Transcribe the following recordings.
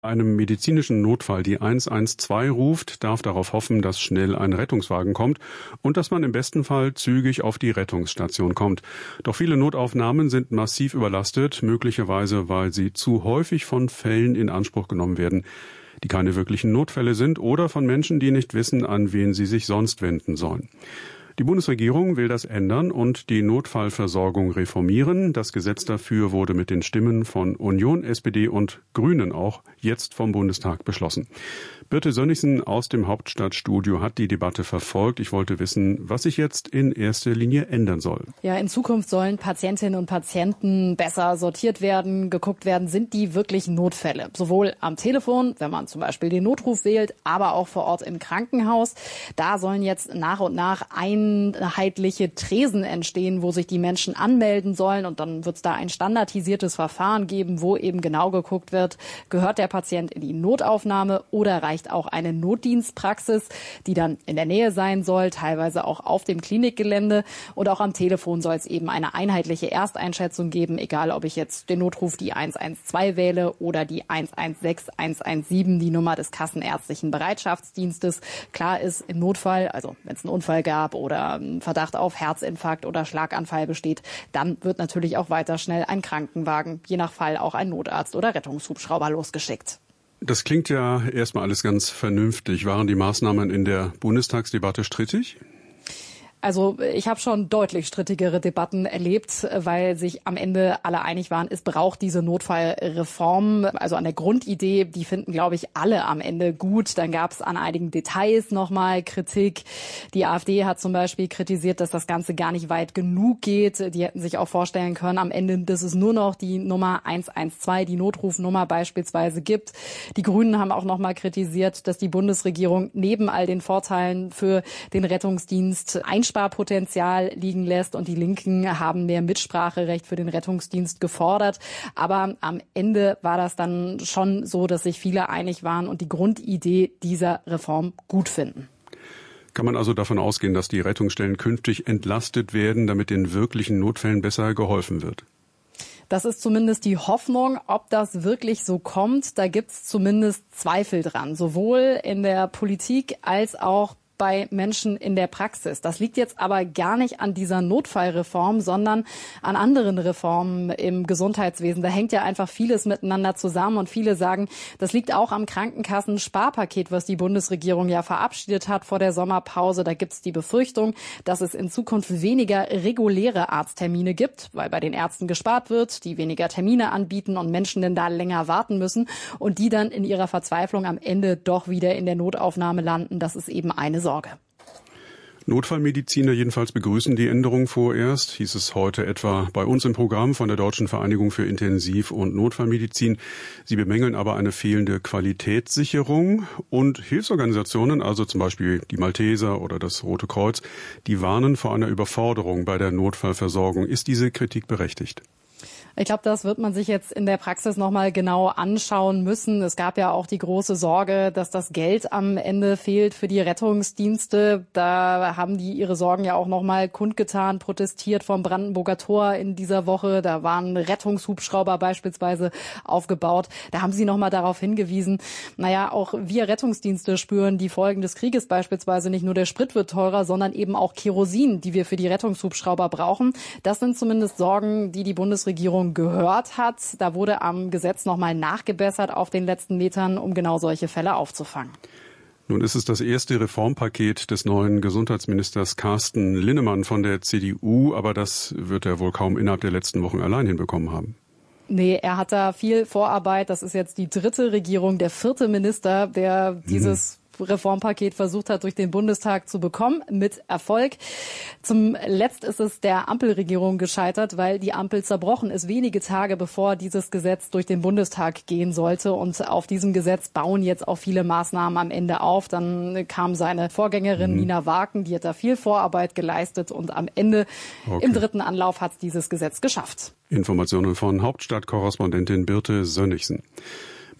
Einem medizinischen Notfall die 112 ruft, darf darauf hoffen, dass schnell ein Rettungswagen kommt und dass man im besten Fall zügig auf die Rettungsstation kommt. Doch viele Notaufnahmen sind massiv überlastet, möglicherweise weil sie zu häufig von Fällen in Anspruch genommen werden, die keine wirklichen Notfälle sind oder von Menschen, die nicht wissen, an wen sie sich sonst wenden sollen. Die Bundesregierung will das ändern und die Notfallversorgung reformieren. Das Gesetz dafür wurde mit den Stimmen von Union, SPD und Grünen auch jetzt vom Bundestag beschlossen. Birte Sönnigsen aus dem Hauptstadtstudio hat die Debatte verfolgt. Ich wollte wissen, was sich jetzt in erster Linie ändern soll. Ja, in Zukunft sollen Patientinnen und Patienten besser sortiert werden, geguckt werden, sind die wirklich Notfälle. Sowohl am Telefon, wenn man zum Beispiel den Notruf wählt, aber auch vor Ort im Krankenhaus. Da sollen jetzt nach und nach einheitliche Tresen entstehen, wo sich die Menschen anmelden sollen. Und dann wird es da ein standardisiertes Verfahren geben, wo eben genau geguckt wird, gehört der Patient in die Notaufnahme oder reicht auch eine Notdienstpraxis, die dann in der Nähe sein soll, teilweise auch auf dem Klinikgelände. Und auch am Telefon soll es eben eine einheitliche Ersteinschätzung geben, egal ob ich jetzt den Notruf die 112 wähle oder die 116, 117, die Nummer des kassenärztlichen Bereitschaftsdienstes. Klar ist, im Notfall, also wenn es einen Unfall gab oder ein Verdacht auf Herzinfarkt oder Schlaganfall besteht, dann wird natürlich auch weiter schnell ein Krankenwagen, je nach Fall auch ein Notarzt oder Rettungshubschrauber losgeschickt. Das klingt ja erstmal alles ganz vernünftig. Waren die Maßnahmen in der Bundestagsdebatte strittig? Also ich habe schon deutlich strittigere Debatten erlebt, weil sich am Ende alle einig waren, es braucht diese Notfallreform. Also an der Grundidee, die finden, glaube ich, alle am Ende gut. Dann gab es an einigen Details nochmal Kritik. Die AfD hat zum Beispiel kritisiert, dass das Ganze gar nicht weit genug geht. Die hätten sich auch vorstellen können, am Ende, dass es nur noch die Nummer 112, die Notrufnummer beispielsweise gibt. Die Grünen haben auch nochmal kritisiert, dass die Bundesregierung neben all den Vorteilen für den Rettungsdienst Einsparpotenzial liegen lässt, und die Linken haben mehr Mitspracherecht für den Rettungsdienst gefordert. Aber am Ende war das dann schon so, dass sich viele einig waren und die Grundidee dieser Reform gut finden. Kann man also davon ausgehen, dass die Rettungsstellen künftig entlastet werden, damit den wirklichen Notfällen besser geholfen wird? Das ist zumindest die Hoffnung. Ob das wirklich so kommt, da gibt es zumindest Zweifel dran. Sowohl in der Politik als auch bei Menschen in der Praxis. Das liegt jetzt aber gar nicht an dieser Notfallreform, sondern an anderen Reformen im Gesundheitswesen. Da hängt ja einfach vieles miteinander zusammen, und viele sagen, das liegt auch am Krankenkassen-Sparpaket, was die Bundesregierung ja verabschiedet hat vor der Sommerpause. Da gibt es die Befürchtung, dass es in Zukunft weniger reguläre Arzttermine gibt, weil bei den Ärzten gespart wird, die weniger Termine anbieten und Menschen denn da länger warten müssen und die dann in ihrer Verzweiflung am Ende doch wieder in der Notaufnahme landen. Das ist eben eine Sorge. Notfallmediziner jedenfalls begrüßen die Änderung vorerst, hieß es heute etwa bei uns im Programm von der Deutschen Vereinigung für Intensiv- und Notfallmedizin. Sie bemängeln aber eine fehlende Qualitätssicherung, und Hilfsorganisationen, also zum Beispiel die Malteser oder das Rote Kreuz, die warnen vor einer Überforderung bei der Notfallversorgung. Ist diese Kritik berechtigt? Ich glaube, das wird man sich jetzt in der Praxis nochmal genau anschauen müssen. Es gab ja auch die große Sorge, dass das Geld am Ende fehlt für die Rettungsdienste. Da haben die ihre Sorgen ja auch nochmal kundgetan, protestiert vom Brandenburger Tor in dieser Woche. Da waren Rettungshubschrauber beispielsweise aufgebaut. Da haben sie nochmal darauf hingewiesen, auch wir Rettungsdienste spüren die Folgen des Krieges beispielsweise. Nicht nur der Sprit wird teurer, sondern eben auch Kerosin, die wir für die Rettungshubschrauber brauchen. Das sind zumindest Sorgen, die die Bundesregierung gehört hat. Da wurde am Gesetz nochmal nachgebessert auf den letzten Metern, um genau solche Fälle aufzufangen. Nun ist es das erste Reformpaket des neuen Gesundheitsministers Carsten Linnemann von der CDU, aber das wird er wohl kaum innerhalb der letzten Wochen allein hinbekommen haben. Nee, er hat da viel Vorarbeit. Das ist jetzt die dritte Regierung, der vierte Minister, der dieses Reformpaket versucht hat, durch den Bundestag zu bekommen, mit Erfolg. Zum Letzt ist es der Ampelregierung gescheitert, weil die Ampel zerbrochen ist, wenige Tage bevor dieses Gesetz durch den Bundestag gehen sollte. Und auf diesem Gesetz bauen jetzt auch viele Maßnahmen am Ende auf. Dann kam seine Vorgängerin Nina Waken, die hat da viel Vorarbeit geleistet, und am Ende im dritten Anlauf hat es dieses Gesetz geschafft. Informationen von Hauptstadtkorrespondentin Birte Sönnigsen.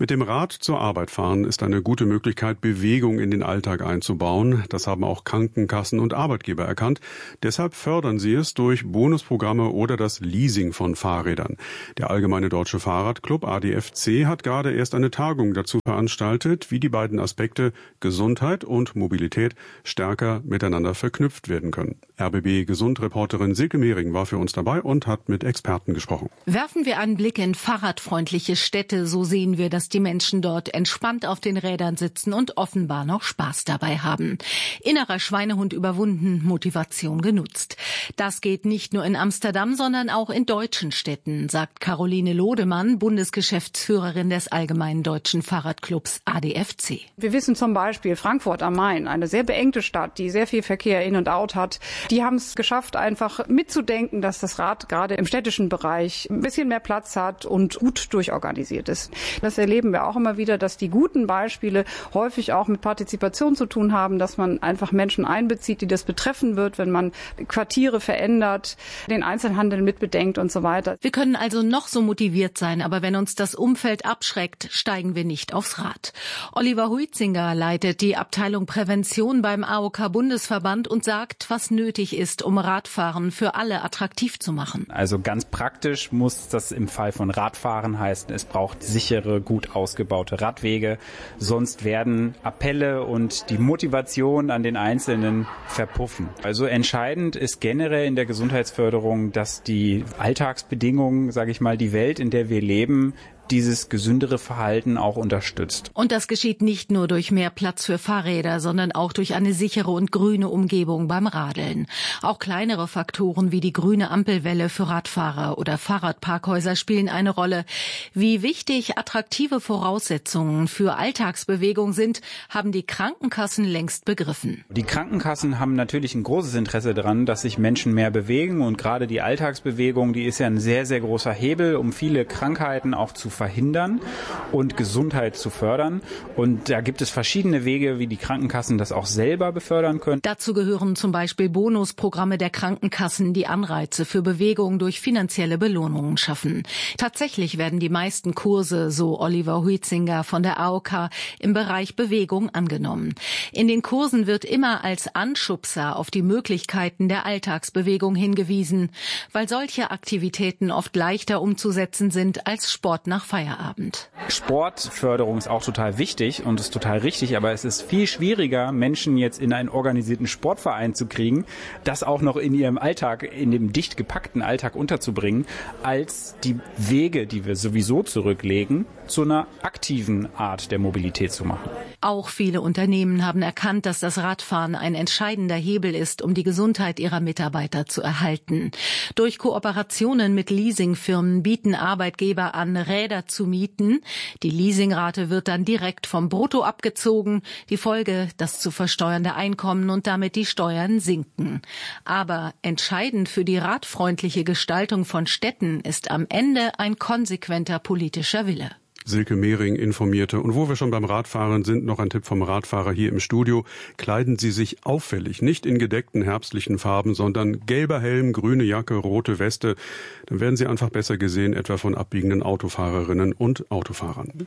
Mit dem Rad zur Arbeit fahren ist eine gute Möglichkeit, Bewegung in den Alltag einzubauen. Das haben auch Krankenkassen und Arbeitgeber erkannt. Deshalb fördern sie es durch Bonusprogramme oder das Leasing von Fahrrädern. Der Allgemeine Deutsche Fahrradclub ADFC hat gerade erst eine Tagung dazu veranstaltet, wie die beiden Aspekte Gesundheit und Mobilität stärker miteinander verknüpft werden können. RBB-Gesund-Reporterin Silke Mehring war für uns dabei und hat mit Experten gesprochen. Werfen wir einen Blick in fahrradfreundliche Städte, so sehen wir, dass die Menschen dort entspannt auf den Rädern sitzen und offenbar noch Spaß dabei haben. Innerer Schweinehund überwunden, Motivation genutzt. Das geht nicht nur in Amsterdam, sondern auch in deutschen Städten, sagt Caroline Lodemann, Bundesgeschäftsführerin des Allgemeinen Deutschen Fahrradclubs ADFC. Wir wissen zum Beispiel Frankfurt am Main, eine sehr beengte Stadt, die sehr viel Verkehr in und out hat. Die haben es geschafft, einfach mitzudenken, dass das Rad gerade im städtischen Bereich ein bisschen mehr Platz hat und gut durchorganisiert ist. Das erleben wir auch immer wieder, dass die guten Beispiele häufig auch mit Partizipation zu tun haben, dass man einfach Menschen einbezieht, die das betreffen wird, wenn man Quartiere verändert, den Einzelhandel mitbedenkt und so weiter. Wir können also noch so motiviert sein, aber wenn uns das Umfeld abschreckt, steigen wir nicht aufs Rad. Oliver Huizinger leitet die Abteilung Prävention beim AOK-Bundesverband und sagt, was nötig ist, um Radfahren für alle attraktiv zu machen. Also ganz praktisch muss das im Fall von Radfahren heißen, es braucht sichere, gut ausgebaute Radwege, sonst werden Appelle und die Motivation an den Einzelnen verpuffen. Also entscheidend ist generell in der Gesundheitsförderung, dass die Alltagsbedingungen, sage ich mal, die Welt, in der wir leben, dieses gesündere Verhalten auch unterstützt. Und das geschieht nicht nur durch mehr Platz für Fahrräder, sondern auch durch eine sichere und grüne Umgebung beim Radeln. Auch kleinere Faktoren wie die grüne Ampelwelle für Radfahrer oder Fahrradparkhäuser spielen eine Rolle. Wie wichtig attraktive Voraussetzungen für Alltagsbewegung sind, haben die Krankenkassen längst begriffen. Die Krankenkassen haben natürlich ein großes Interesse daran, dass sich Menschen mehr bewegen, und gerade die Alltagsbewegung, die ist ja ein sehr, sehr großer Hebel, um viele Krankheiten auch zu verhindern und Gesundheit zu fördern. Und da gibt es verschiedene Wege, wie die Krankenkassen das auch selber befördern können. Dazu gehören zum Beispiel Bonusprogramme der Krankenkassen, die Anreize für Bewegung durch finanzielle Belohnungen schaffen. Tatsächlich werden die meisten Kurse, so Oliver Huizinger von der AOK, im Bereich Bewegung angenommen. In den Kursen wird immer als Anschubser auf die Möglichkeiten der Alltagsbewegung hingewiesen, weil solche Aktivitäten oft leichter umzusetzen sind als Sport nach Feierabend. Sportförderung ist auch total wichtig und ist total richtig, aber es ist viel schwieriger, Menschen jetzt in einen organisierten Sportverein zu kriegen, das auch noch in ihrem Alltag, in dem dicht gepackten Alltag unterzubringen, als die Wege, die wir sowieso zurücklegen, zu einer aktiven Art der Mobilität zu machen. Auch viele Unternehmen haben erkannt, dass das Radfahren ein entscheidender Hebel ist, um die Gesundheit ihrer Mitarbeiter zu erhalten. Durch Kooperationen mit Leasingfirmen bieten Arbeitgeber an, Räder zu mieten. Die Leasingrate wird dann direkt vom Brutto abgezogen. Die Folge, das zu versteuernde Einkommen und damit die Steuern sinken. Aber entscheidend für die radfreundliche Gestaltung von Städten ist am Ende ein konsequenter politischer Wille. Silke Mehring informierte. Und wo wir schon beim Radfahren sind, noch ein Tipp vom Radfahrer hier im Studio. Kleiden Sie sich auffällig, nicht in gedeckten herbstlichen Farben, sondern gelber Helm, grüne Jacke, rote Weste. Dann werden Sie einfach besser gesehen, etwa von abbiegenden Autofahrerinnen und Autofahrern.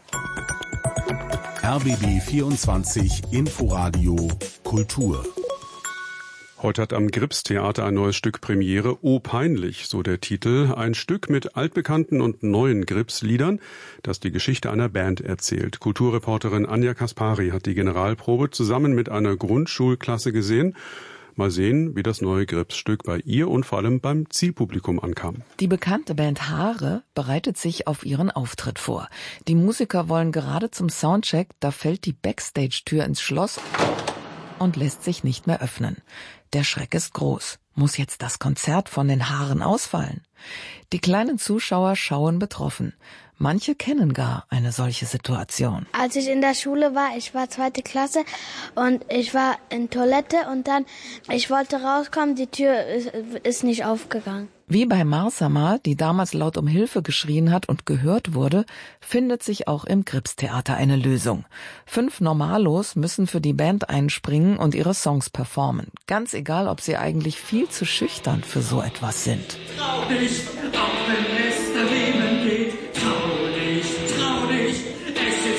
RBB 24 Inforadio Kultur. Heute hat am Gripstheater ein neues Stück Premiere. Oh peinlich, so der Titel. Ein Stück mit altbekannten und neuen Grips-Liedern, das die Geschichte einer Band erzählt. Kulturreporterin Anja Kaspari hat die Generalprobe zusammen mit einer Grundschulklasse gesehen. Mal sehen, wie das neue Grips-Stück bei ihr und vor allem beim Zielpublikum ankam. Die bekannte Band Haare bereitet sich auf ihren Auftritt vor. Die Musiker wollen gerade zum Soundcheck, da fällt die Backstage-Tür ins Schloss und lässt sich nicht mehr öffnen. Der Schreck ist groß. Muss jetzt das Konzert von den Haaren ausfallen? Die kleinen Zuschauer schauen betroffen. Manche kennen gar eine solche Situation. Als ich in der Schule war, ich war 2. Klasse und ich war in Toilette und dann, ich wollte rauskommen, die Tür ist nicht aufgegangen. Wie bei Marsama, die damals laut um Hilfe geschrien hat und gehört wurde, findet sich auch im Gripstheater eine Lösung. 5 Normalos müssen für die Band einspringen und ihre Songs performen. Ganz egal, ob sie eigentlich viel zu schüchtern für so etwas sind. Trau dich, auch wenn es daneben geht. Trau dich, es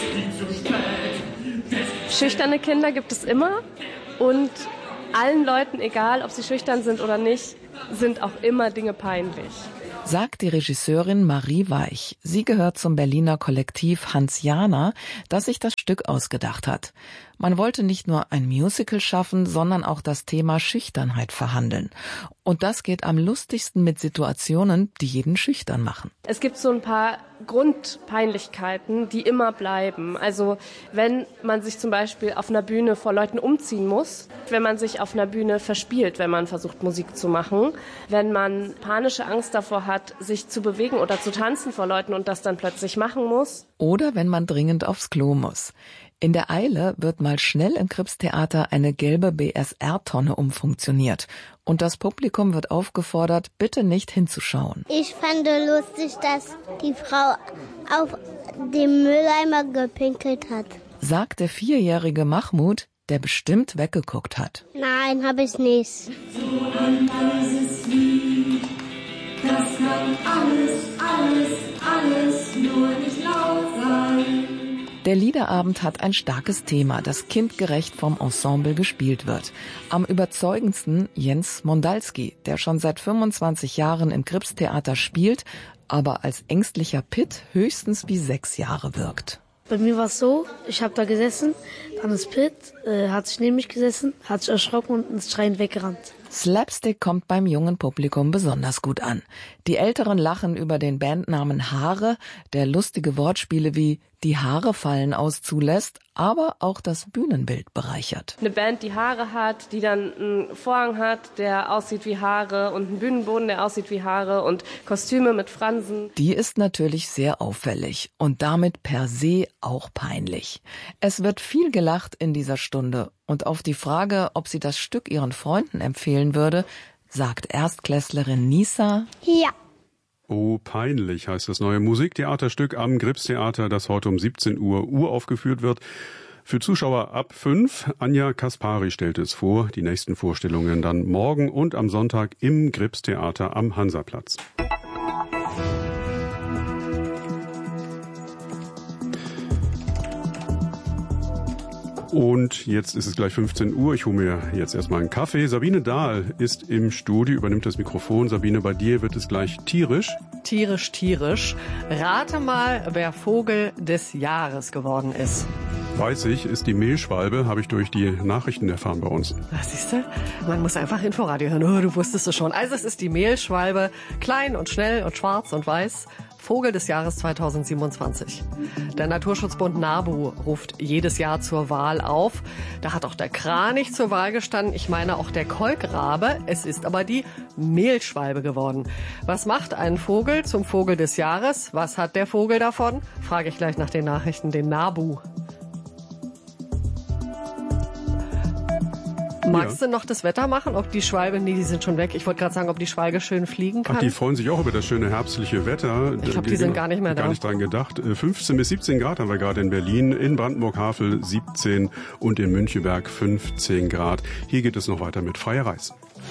Schüchterne Kinder gibt es immer und allen Leuten, egal ob sie schüchtern sind oder nicht, sind auch immer Dinge peinlich. Sagt die Regisseurin Marie Weich. Sie gehört zum Berliner Kollektiv Hansiana, das sich das Stück ausgedacht hat. Man wollte nicht nur ein Musical schaffen, sondern auch das Thema Schüchternheit verhandeln. Und das geht am lustigsten mit Situationen, die jeden schüchtern machen. Es gibt so ein paar Grundpeinlichkeiten, die immer bleiben. Also wenn man sich zum Beispiel auf einer Bühne vor Leuten umziehen muss, wenn man sich auf einer Bühne verspielt, wenn man versucht Musik zu machen, wenn man panische Angst davor hat, sich zu bewegen oder zu tanzen vor Leuten und das dann plötzlich machen muss. Oder wenn man dringend aufs Klo muss. In der Eile wird mal schnell im Kripstheater eine gelbe BSR-Tonne umfunktioniert. Und das Publikum wird aufgefordert, bitte nicht hinzuschauen. Ich fand lustig, dass die Frau auf den Mülleimer gepinkelt hat. Sagt der 4-jährige Mahmoud, der bestimmt weggeguckt hat. Nein, habe ich nicht. So ein weißes Lied, das kann alles, nur nicht laut sein. Der Liederabend hat ein starkes Thema, das kindgerecht vom Ensemble gespielt wird. Am überzeugendsten Jens Mondalski, der schon seit 25 Jahren im Kripstheater spielt, aber als ängstlicher Pitt höchstens wie 6 Jahre wirkt. Bei mir war es so, ich habe da gesessen, dann ist Pitt, hat sich neben mich gesessen, hat sich erschrocken und ist schreiend weggerannt. Slapstick kommt beim jungen Publikum besonders gut an. Die Älteren lachen über den Bandnamen Haare, der lustige Wortspiele wie die Haare fallen aus zulässt, aber auch das Bühnenbild bereichert. Eine Band, die Haare hat, die dann einen Vorhang hat, der aussieht wie Haare und einen Bühnenboden, der aussieht wie Haare und Kostüme mit Fransen. Die ist natürlich sehr auffällig und damit per se auch peinlich. Es wird viel gelacht in dieser Stunde und auf die Frage, ob sie das Stück ihren Freunden empfehlen würde, sagt Erstklässlerin Nisa: Ja. Oh, peinlich heißt das neue Musiktheaterstück am Gripstheater, das heute um 17 Uhr uraufgeführt wird. Für Zuschauer ab 5. Anja Kaspari stellt es vor. Die nächsten Vorstellungen dann morgen und am Sonntag im Gripstheater am Hansaplatz. Und jetzt ist es gleich 15 Uhr. Ich hole mir jetzt erstmal einen Kaffee. Sabine Dahl ist im Studio, übernimmt das Mikrofon. Sabine, bei dir wird es gleich tierisch. Tierisch. Rate mal, wer Vogel des Jahres geworden ist. Weiß ich, ist die Mehlschwalbe, habe ich durch die Nachrichten erfahren bei uns. Siehst du, man muss einfach Inforadio hören. Oh, du wusstest es schon. Also es ist die Mehlschwalbe, klein und schnell und schwarz und weiß. Vogel des Jahres 2027. Der Naturschutzbund NABU ruft jedes Jahr zur Wahl auf. Da hat auch der Kranich zur Wahl gestanden. Ich meine auch der Kolkrabe. Es ist aber die Mehlschwalbe geworden. Was macht ein Vogel zum Vogel des Jahres? Was hat der Vogel davon? Frage ich gleich nach den Nachrichten den NABU. Magst du noch das Wetter machen, ob die Schwalbe, nee, die sind schon weg. Ich wollte gerade sagen, ob die Schwalbe schön fliegen kann. Ach, die freuen sich auch über das schöne herbstliche Wetter. Ich glaube, die sind gar nicht mehr da. Gar nicht dran gedacht. 15 bis 17 Grad haben wir gerade in Berlin, in Brandenburg-Havel 17 und in Müncheberg 15 Grad. Hier geht es noch weiter mit Freier Reis.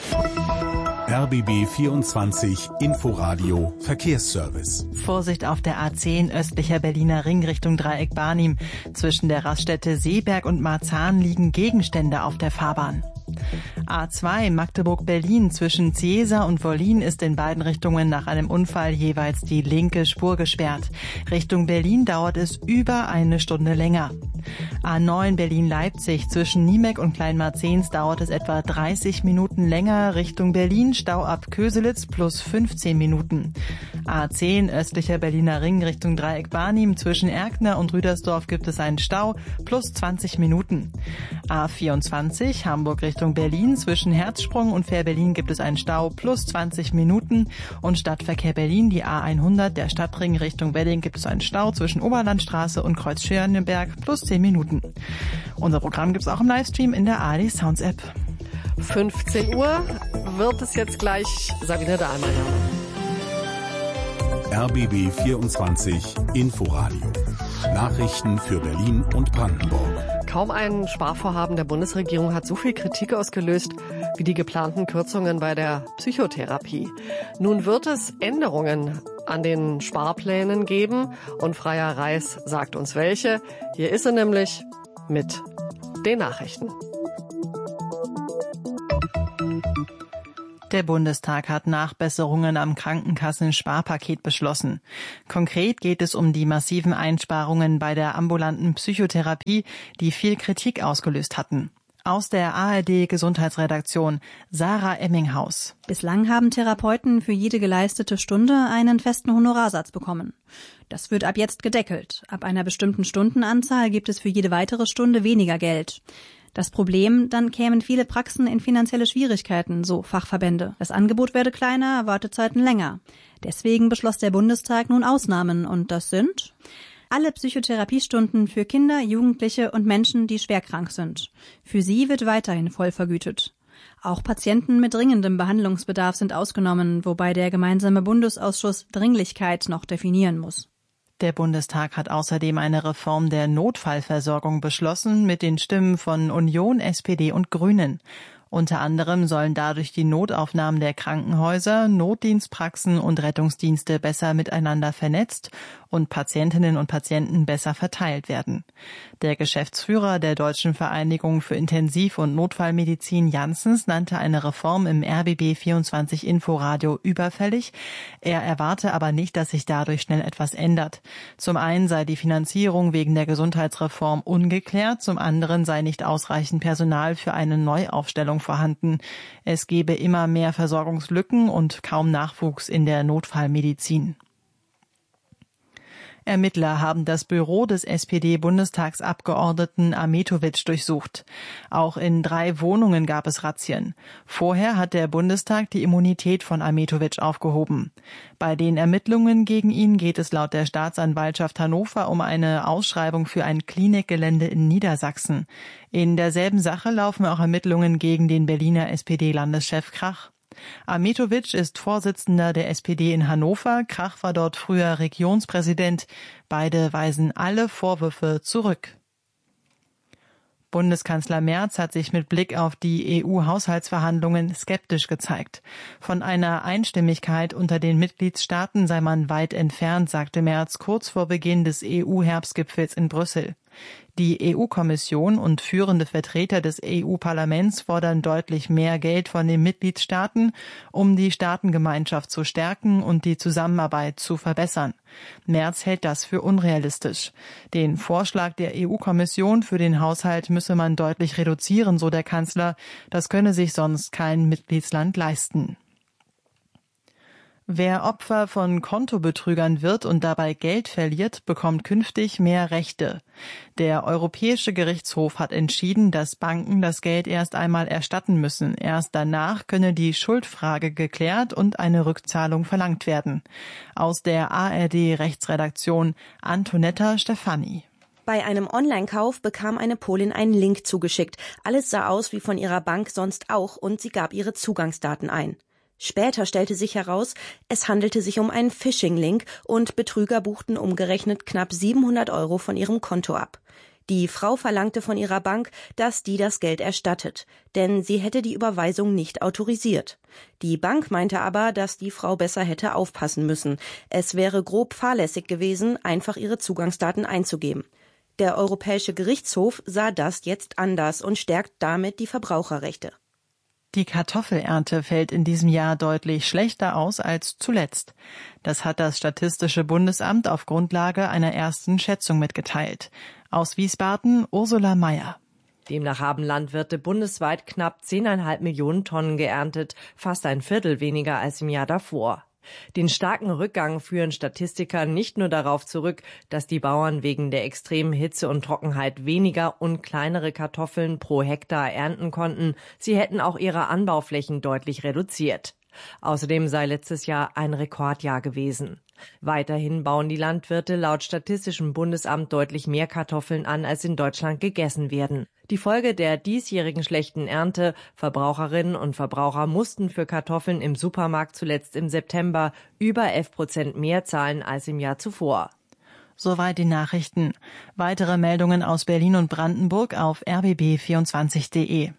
RBB 24 Inforadio Verkehrsservice. Vorsicht auf der A10 östlicher Berliner Ring Richtung Dreieck Barnim. Zwischen der Raststätte Seeberg und Marzahn liegen Gegenstände auf der Fahrbahn. A2 Magdeburg-Berlin zwischen Ciesa und Wollin ist in beiden Richtungen nach einem Unfall jeweils die linke Spur gesperrt. Richtung Berlin dauert es über eine Stunde länger. A9 Berlin-Leipzig zwischen Niemek und Kleinmarzens dauert es etwa 30 Minuten länger. Richtung Berlin Stau ab Köselitz plus 15 Minuten. A10 östlicher Berliner Ring Richtung Dreieck Barnim zwischen Erkner und Rüdersdorf gibt es einen Stau plus 20 Minuten. A24 Hamburg Richtung Berlin zwischen Herzsprung und Fähr-Berlin gibt es einen Stau plus 20 Minuten. Und Stadtverkehr Berlin, die A100, der Stadtring Richtung Wedding, gibt es einen Stau zwischen Oberlandstraße und Kreuz Schönenberg plus 10 Minuten. Unser Programm gibt es auch im Livestream in der ARD Sounds App. 15 Uhr wird es jetzt gleich Sabine Dahl. RBB 24 Inforadio. Nachrichten für Berlin und Brandenburg. Kaum ein Sparvorhaben der Bundesregierung hat so viel Kritik ausgelöst wie die geplanten Kürzungen bei der Psychotherapie. Nun wird es Änderungen an den Sparplänen geben und Freier Reis sagt uns welche. Hier ist er nämlich mit den Nachrichten. Der Bundestag hat Nachbesserungen am Krankenkassen-Sparpaket beschlossen. Konkret geht es um die massiven Einsparungen bei der ambulanten Psychotherapie, die viel Kritik ausgelöst hatten. Aus der ARD-Gesundheitsredaktion Sarah Emminghaus. Bislang haben Therapeuten für jede geleistete Stunde einen festen Honorarsatz bekommen. Das wird ab jetzt gedeckelt. Ab einer bestimmten Stundenanzahl gibt es für jede weitere Stunde weniger Geld. Das Problem, dann kämen viele Praxen in finanzielle Schwierigkeiten, so Fachverbände. Das Angebot werde kleiner, Wartezeiten länger. Deswegen beschloss der Bundestag nun Ausnahmen, und das sind alle Psychotherapiestunden für Kinder, Jugendliche und Menschen, die schwerkrank sind. Für sie wird weiterhin voll vergütet. Auch Patienten mit dringendem Behandlungsbedarf sind ausgenommen, wobei der gemeinsame Bundesausschuss Dringlichkeit noch definieren muss. Der Bundestag hat außerdem eine Reform der Notfallversorgung beschlossen mit den Stimmen von Union, SPD und Grünen. Unter anderem sollen dadurch die Notaufnahmen der Krankenhäuser, Notdienstpraxen und Rettungsdienste besser miteinander vernetzt und Patientinnen und Patienten besser verteilt werden. Der Geschäftsführer der Deutschen Vereinigung für Intensiv- und Notfallmedizin Janssens nannte eine Reform im RBB 24 Inforadio überfällig. Er erwarte aber nicht, dass sich dadurch schnell etwas ändert. Zum einen sei die Finanzierung wegen der Gesundheitsreform ungeklärt, zum anderen sei nicht ausreichend Personal für eine Neuaufstellung vorhanden. Es gebe immer mehr Versorgungslücken und kaum Nachwuchs in der Notfallmedizin. Ermittler haben das Büro des SPD-Bundestagsabgeordneten Ahmetović durchsucht. Auch in 3 Wohnungen gab es Razzien. Vorher hat der Bundestag die Immunität von Ahmetović aufgehoben. Bei den Ermittlungen gegen ihn geht es laut der Staatsanwaltschaft Hannover um eine Ausschreibung für ein Klinikgelände in Niedersachsen. In derselben Sache laufen auch Ermittlungen gegen den Berliner SPD-Landeschef Krach. Ahmetović ist Vorsitzender der SPD in Hannover. Krach war dort früher Regionspräsident. Beide weisen alle Vorwürfe zurück. Bundeskanzler Merz hat sich mit Blick auf die EU-Haushaltsverhandlungen skeptisch gezeigt. Von einer Einstimmigkeit unter den Mitgliedstaaten sei man weit entfernt, sagte Merz kurz vor Beginn des EU-Herbstgipfels in Brüssel. Die EU-Kommission und führende Vertreter des EU-Parlaments fordern deutlich mehr Geld von den Mitgliedstaaten, um die Staatengemeinschaft zu stärken und die Zusammenarbeit zu verbessern. Merz hält das für unrealistisch. Den Vorschlag der EU-Kommission für den Haushalt müsse man deutlich reduzieren, so der Kanzler. Das könne sich sonst kein Mitgliedsland leisten. Wer Opfer von Kontobetrügern wird und dabei Geld verliert, bekommt künftig mehr Rechte. Der Europäische Gerichtshof hat entschieden, dass Banken das Geld erst einmal erstatten müssen. Erst danach könne die Schuldfrage geklärt und eine Rückzahlung verlangt werden. Aus der ARD-Rechtsredaktion Antonetta Stefani. Bei einem Online-Kauf bekam eine Polin einen Link zugeschickt. Alles sah aus wie von ihrer Bank sonst auch und sie gab ihre Zugangsdaten ein. Später stellte sich heraus, es handelte sich um einen Phishing-Link und Betrüger buchten umgerechnet knapp 700 € von ihrem Konto ab. Die Frau verlangte von ihrer Bank, dass die das Geld erstattet, denn sie hätte die Überweisung nicht autorisiert. Die Bank meinte aber, dass die Frau besser hätte aufpassen müssen. Es wäre grob fahrlässig gewesen, einfach ihre Zugangsdaten einzugeben. Der Europäische Gerichtshof sah das jetzt anders und stärkt damit die Verbraucherrechte. Die Kartoffelernte fällt in diesem Jahr deutlich schlechter aus als zuletzt. Das hat das Statistische Bundesamt auf Grundlage einer ersten Schätzung mitgeteilt. Aus Wiesbaden Ursula Meyer. Demnach haben Landwirte bundesweit knapp 10,5 Millionen Tonnen geerntet, fast ein Viertel weniger als im Jahr davor. Den starken Rückgang führen Statistiker nicht nur darauf zurück, dass die Bauern wegen der extremen Hitze und Trockenheit weniger und kleinere Kartoffeln pro Hektar ernten konnten, sie hätten auch ihre Anbauflächen deutlich reduziert. Außerdem sei letztes Jahr ein Rekordjahr gewesen. Weiterhin bauen die Landwirte laut Statistischem Bundesamt deutlich mehr Kartoffeln an, als in Deutschland gegessen werden. Die Folge der diesjährigen schlechten Ernte: Verbraucherinnen und Verbraucher mussten für Kartoffeln im Supermarkt zuletzt im September über 11% mehr zahlen als im Jahr zuvor. Soweit die Nachrichten. Weitere Meldungen aus Berlin und Brandenburg auf rbb24.de.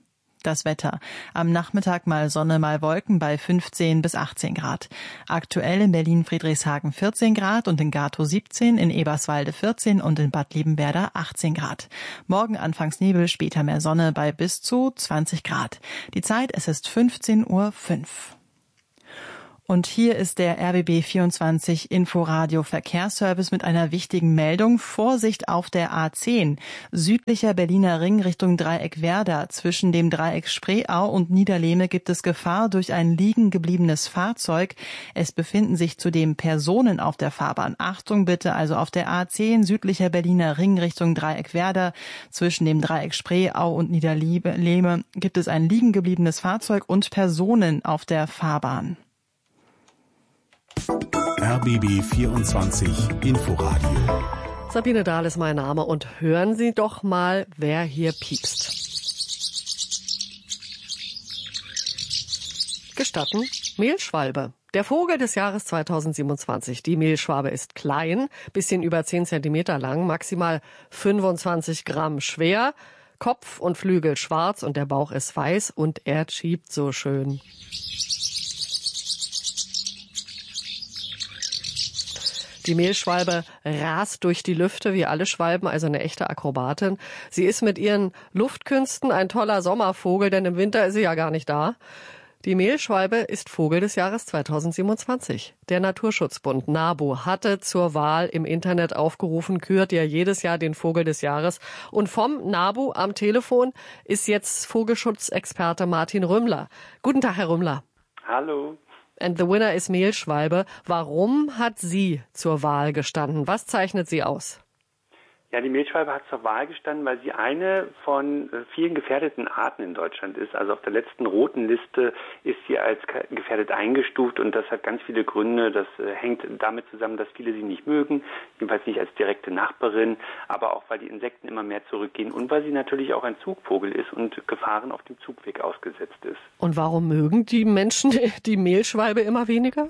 Das Wetter. Am Nachmittag mal Sonne, mal Wolken bei 15 bis 18 Grad. Aktuell in Berlin-Friedrichshagen 14 Grad und in Gatow 17, in Eberswalde 14 und in Bad Liebenwerda 18 Grad. Morgen anfangs Nebel, später mehr Sonne bei bis zu 20 Grad. Die Zeit, es ist 15:05 Uhr. Und hier ist der RBB 24 Inforadio Verkehrsservice mit einer wichtigen Meldung. Vorsicht auf der A10. Südlicher Berliner Ring Richtung Dreieck Werder. Zwischen dem Dreieck Spreeau und Niederlehme gibt es Gefahr durch ein liegen gebliebenes Fahrzeug. Es befinden sich zudem Personen auf der Fahrbahn. Achtung bitte, also auf der A10 südlicher Berliner Ring Richtung Dreieck Werder. Zwischen dem Dreieck Spreeau und Niederlehme gibt es ein liegen gebliebenes Fahrzeug und Personen auf der Fahrbahn. RBB 24 Inforadio. Sabine Dahl ist mein Name und hören Sie doch mal, wer hier piepst. Gestatten, Mehlschwalbe. Der Vogel des Jahres 2027. Die Mehlschwalbe ist klein, bisschen über 10 Zentimeter lang, maximal 25 Gramm schwer. Kopf und Flügel schwarz und der Bauch ist weiß und er schiebt so schön. Die Mehlschwalbe rast durch die Lüfte wie alle Schwalben, also eine echte Akrobatin. Sie ist mit ihren Luftkünsten ein toller Sommervogel, denn im Winter ist sie ja gar nicht da. Die Mehlschwalbe ist Vogel des Jahres 2027. Der Naturschutzbund NABU hatte zur Wahl im Internet aufgerufen, kürt ja jedes Jahr den Vogel des Jahres. Und vom NABU am Telefon ist jetzt Vogelschutzexperte Martin Rümmler. Guten Tag, Herr Rümmler. Hallo. And the winner is Mehlschwalbe. Warum hat sie zur Wahl gestanden? Was zeichnet sie aus? Ja, die Mehlschwalbe hat zur Wahl gestanden, weil sie eine von vielen gefährdeten Arten in Deutschland ist. Also auf der letzten roten Liste ist sie als gefährdet eingestuft und das hat ganz viele Gründe. Das hängt damit zusammen, dass viele sie nicht mögen, jedenfalls nicht als direkte Nachbarin, aber auch, weil die Insekten immer mehr zurückgehen und weil sie natürlich auch ein Zugvogel ist und Gefahren auf dem Zugweg ausgesetzt ist. Und warum mögen die Menschen die Mehlschwalbe immer weniger?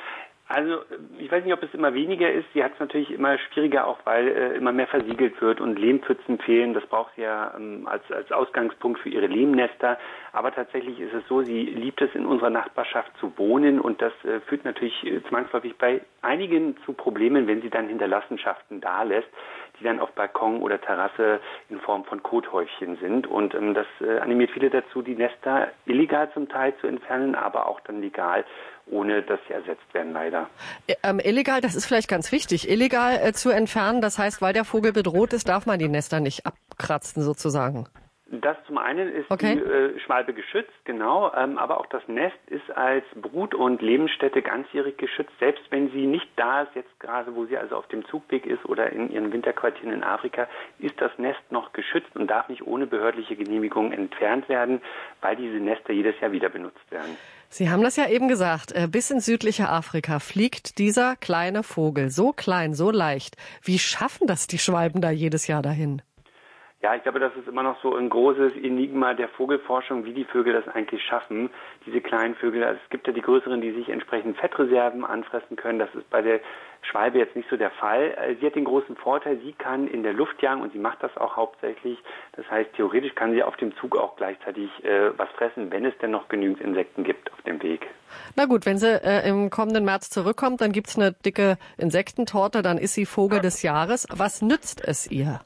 Also ich weiß nicht, ob es immer weniger ist. Sie hat es natürlich immer schwieriger, auch weil immer mehr versiegelt wird und Lehmpfützen fehlen. Das braucht sie ja als Ausgangspunkt für ihre Lehmnester. Aber tatsächlich ist es so, sie liebt es, in unserer Nachbarschaft zu wohnen. Und das führt natürlich zwangsläufig bei einigen zu Problemen, wenn sie dann Hinterlassenschaften dalässt, die dann auf Balkon oder Terrasse in Form von Kothäufchen sind. Und das animiert viele dazu, die Nester illegal zum Teil zu entfernen, aber auch dann legal, ohne dass sie ersetzt werden, leider. Illegal, das ist vielleicht ganz wichtig, illegal zu entfernen, das heißt, weil der Vogel bedroht ist, darf man die Nester nicht abkratzen sozusagen. Das zum einen ist die Schwalbe geschützt, genau, aber auch das Nest ist als Brut- und Lebensstätte ganzjährig geschützt, selbst wenn sie nicht da ist, jetzt gerade wo sie also auf dem Zugweg ist oder in ihren Winterquartieren in Afrika, ist das Nest noch geschützt und darf nicht ohne behördliche Genehmigung entfernt werden, weil diese Nester jedes Jahr wieder benutzt werden. Sie haben das ja eben gesagt, bis ins südliche Afrika fliegt dieser kleine Vogel, so klein, so leicht. Wie schaffen das die Schwalben da jedes Jahr dahin? Ja, ich glaube, das ist immer noch so ein großes Enigma der Vogelforschung, wie die Vögel das eigentlich schaffen, diese kleinen Vögel. Also es gibt ja die größeren, die sich entsprechend Fettreserven anfressen können. Das ist bei der Schwalbe jetzt nicht so der Fall. Sie hat den großen Vorteil, sie kann in der Luft jagen und sie macht das auch hauptsächlich. Das heißt, theoretisch kann sie auf dem Zug auch gleichzeitig was fressen, wenn es denn noch genügend Insekten gibt auf dem Weg. Na gut, wenn sie im kommenden März zurückkommt, dann gibt's eine dicke Insektentorte, dann ist sie Vogel des Jahres. Was nützt es ihr?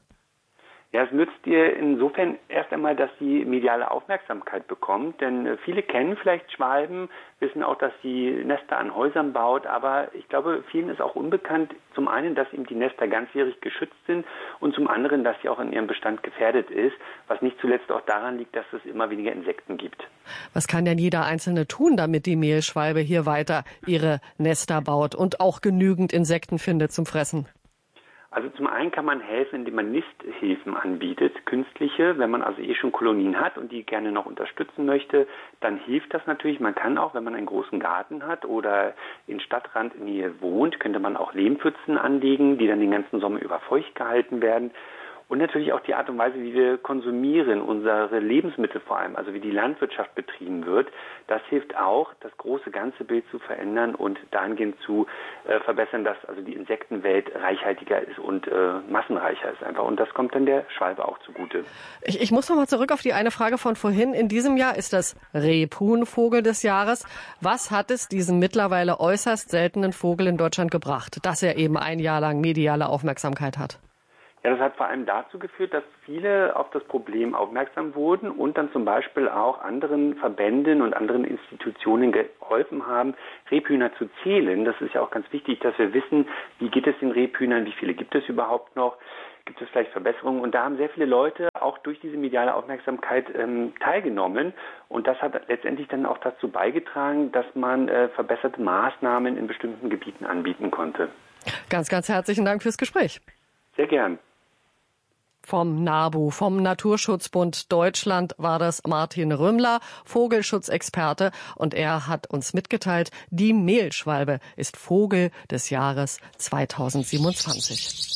Ja, es nützt ihr insofern erst einmal, dass sie mediale Aufmerksamkeit bekommt, denn viele kennen vielleicht Schwalben, wissen auch, dass sie Nester an Häusern baut, aber ich glaube, vielen ist auch unbekannt, zum einen, dass eben die Nester ganzjährig geschützt sind und zum anderen, dass sie auch in ihrem Bestand gefährdet ist, was nicht zuletzt auch daran liegt, dass es immer weniger Insekten gibt. Was kann denn jeder Einzelne tun, damit die Mehlschwalbe hier weiter ihre Nester baut und auch genügend Insekten findet zum Fressen? Also zum einen kann man helfen, indem man Nisthilfen anbietet, künstliche. Wenn man also schon Kolonien hat und die gerne noch unterstützen möchte, dann hilft das natürlich. Man kann auch, wenn man einen großen Garten hat oder in Stadtrandnähe wohnt, könnte man auch Lehmpfützen anlegen, die dann den ganzen Sommer über feucht gehalten werden. Und natürlich auch die Art und Weise, wie wir konsumieren, unsere Lebensmittel vor allem, also wie die Landwirtschaft betrieben wird. Das hilft auch, das große ganze Bild zu verändern und dahingehend zu verbessern, dass also die Insektenwelt reichhaltiger ist und massenreicher ist einfach. Und das kommt dann der Schwalbe auch zugute. Ich muss noch mal zurück auf die eine Frage von vorhin. In diesem Jahr ist das Rebhuhnvogel des Jahres. Was hat es diesem mittlerweile äußerst seltenen Vogel in Deutschland gebracht, dass er eben ein Jahr lang mediale Aufmerksamkeit hat? Ja, das hat vor allem dazu geführt, dass viele auf das Problem aufmerksam wurden und dann zum Beispiel auch anderen Verbänden und anderen Institutionen geholfen haben, Rebhühner zu zählen. Das ist ja auch ganz wichtig, dass wir wissen, wie geht es den Rebhühnern, wie viele gibt es überhaupt noch, gibt es vielleicht Verbesserungen. Und da haben sehr viele Leute auch durch diese mediale Aufmerksamkeit teilgenommen. Und das hat letztendlich dann auch dazu beigetragen, dass man verbesserte Maßnahmen in bestimmten Gebieten anbieten konnte. Ganz, ganz herzlichen Dank fürs Gespräch. Sehr gern. Vom NABU, vom Naturschutzbund Deutschland, war das Martin Rümmler, Vogelschutzexperte. Und er hat uns mitgeteilt, die Mehlschwalbe ist Vogel des Jahres 2027.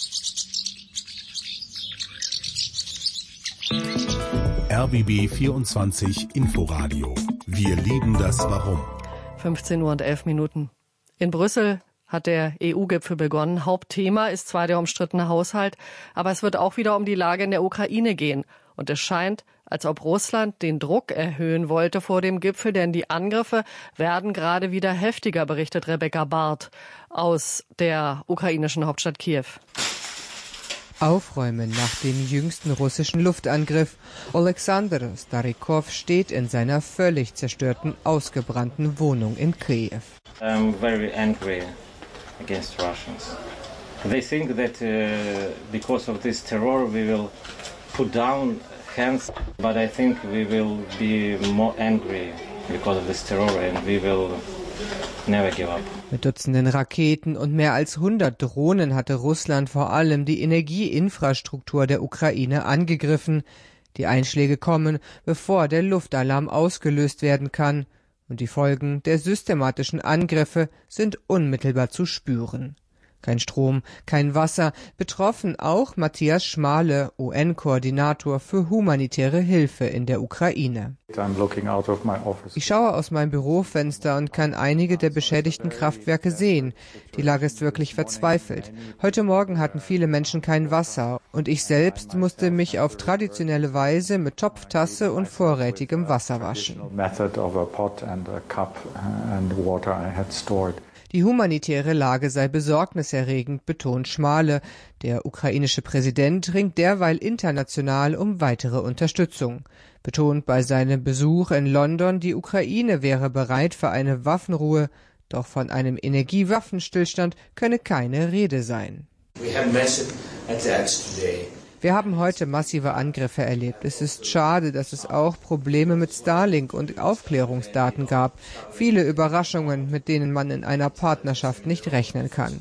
RBB 24 Inforadio. Wir lieben das Warum. 15:11 Uhr. In Brüssel hat der EU-Gipfel begonnen. Hauptthema ist zwar der umstrittene Haushalt, aber es wird auch wieder um die Lage in der Ukraine gehen. Und es scheint, als ob Russland den Druck erhöhen wollte vor dem Gipfel, denn die Angriffe werden gerade wieder heftiger, berichtet Rebecca Barth aus der ukrainischen Hauptstadt Kiew. Aufräumen nach dem jüngsten russischen Luftangriff. Alexander Starikov steht in seiner völlig zerstörten, ausgebrannten Wohnung in Kiew. I'm very angry against Russians. They think that because of this terror we will put down hands, but I think we will be more angry because of this terror and we will never give up. Mit Dutzenden Raketen und mehr als 100 Drohnen hatte Russland vor allem die Energieinfrastruktur der Ukraine angegriffen. Die Einschläge kommen, bevor der Luftalarm ausgelöst werden kann. Und die Folgen der systematischen Angriffe sind unmittelbar zu spüren. Kein Strom, kein Wasser, betroffen auch Matthias Schmale, UN-Koordinator für humanitäre Hilfe in der Ukraine. Ich schaue aus meinem Bürofenster und kann einige der beschädigten Kraftwerke sehen. Die Lage ist wirklich verzweifelt. Heute Morgen hatten viele Menschen kein Wasser und ich selbst musste mich auf traditionelle Weise mit Topftasse und vorrätigem Wasser waschen. Die humanitäre Lage sei besorgniserregend, betont Schmale. Der ukrainische Präsident ringt derweil international um weitere Unterstützung. Betont bei seinem Besuch in London, die Ukraine wäre bereit für eine Waffenruhe, doch von einem Energiewaffenstillstand könne keine Rede sein. Wir haben heute massive Angriffe erlebt. Es ist schade, dass es auch Probleme mit Starlink und Aufklärungsdaten gab. Viele Überraschungen, mit denen man in einer Partnerschaft nicht rechnen kann.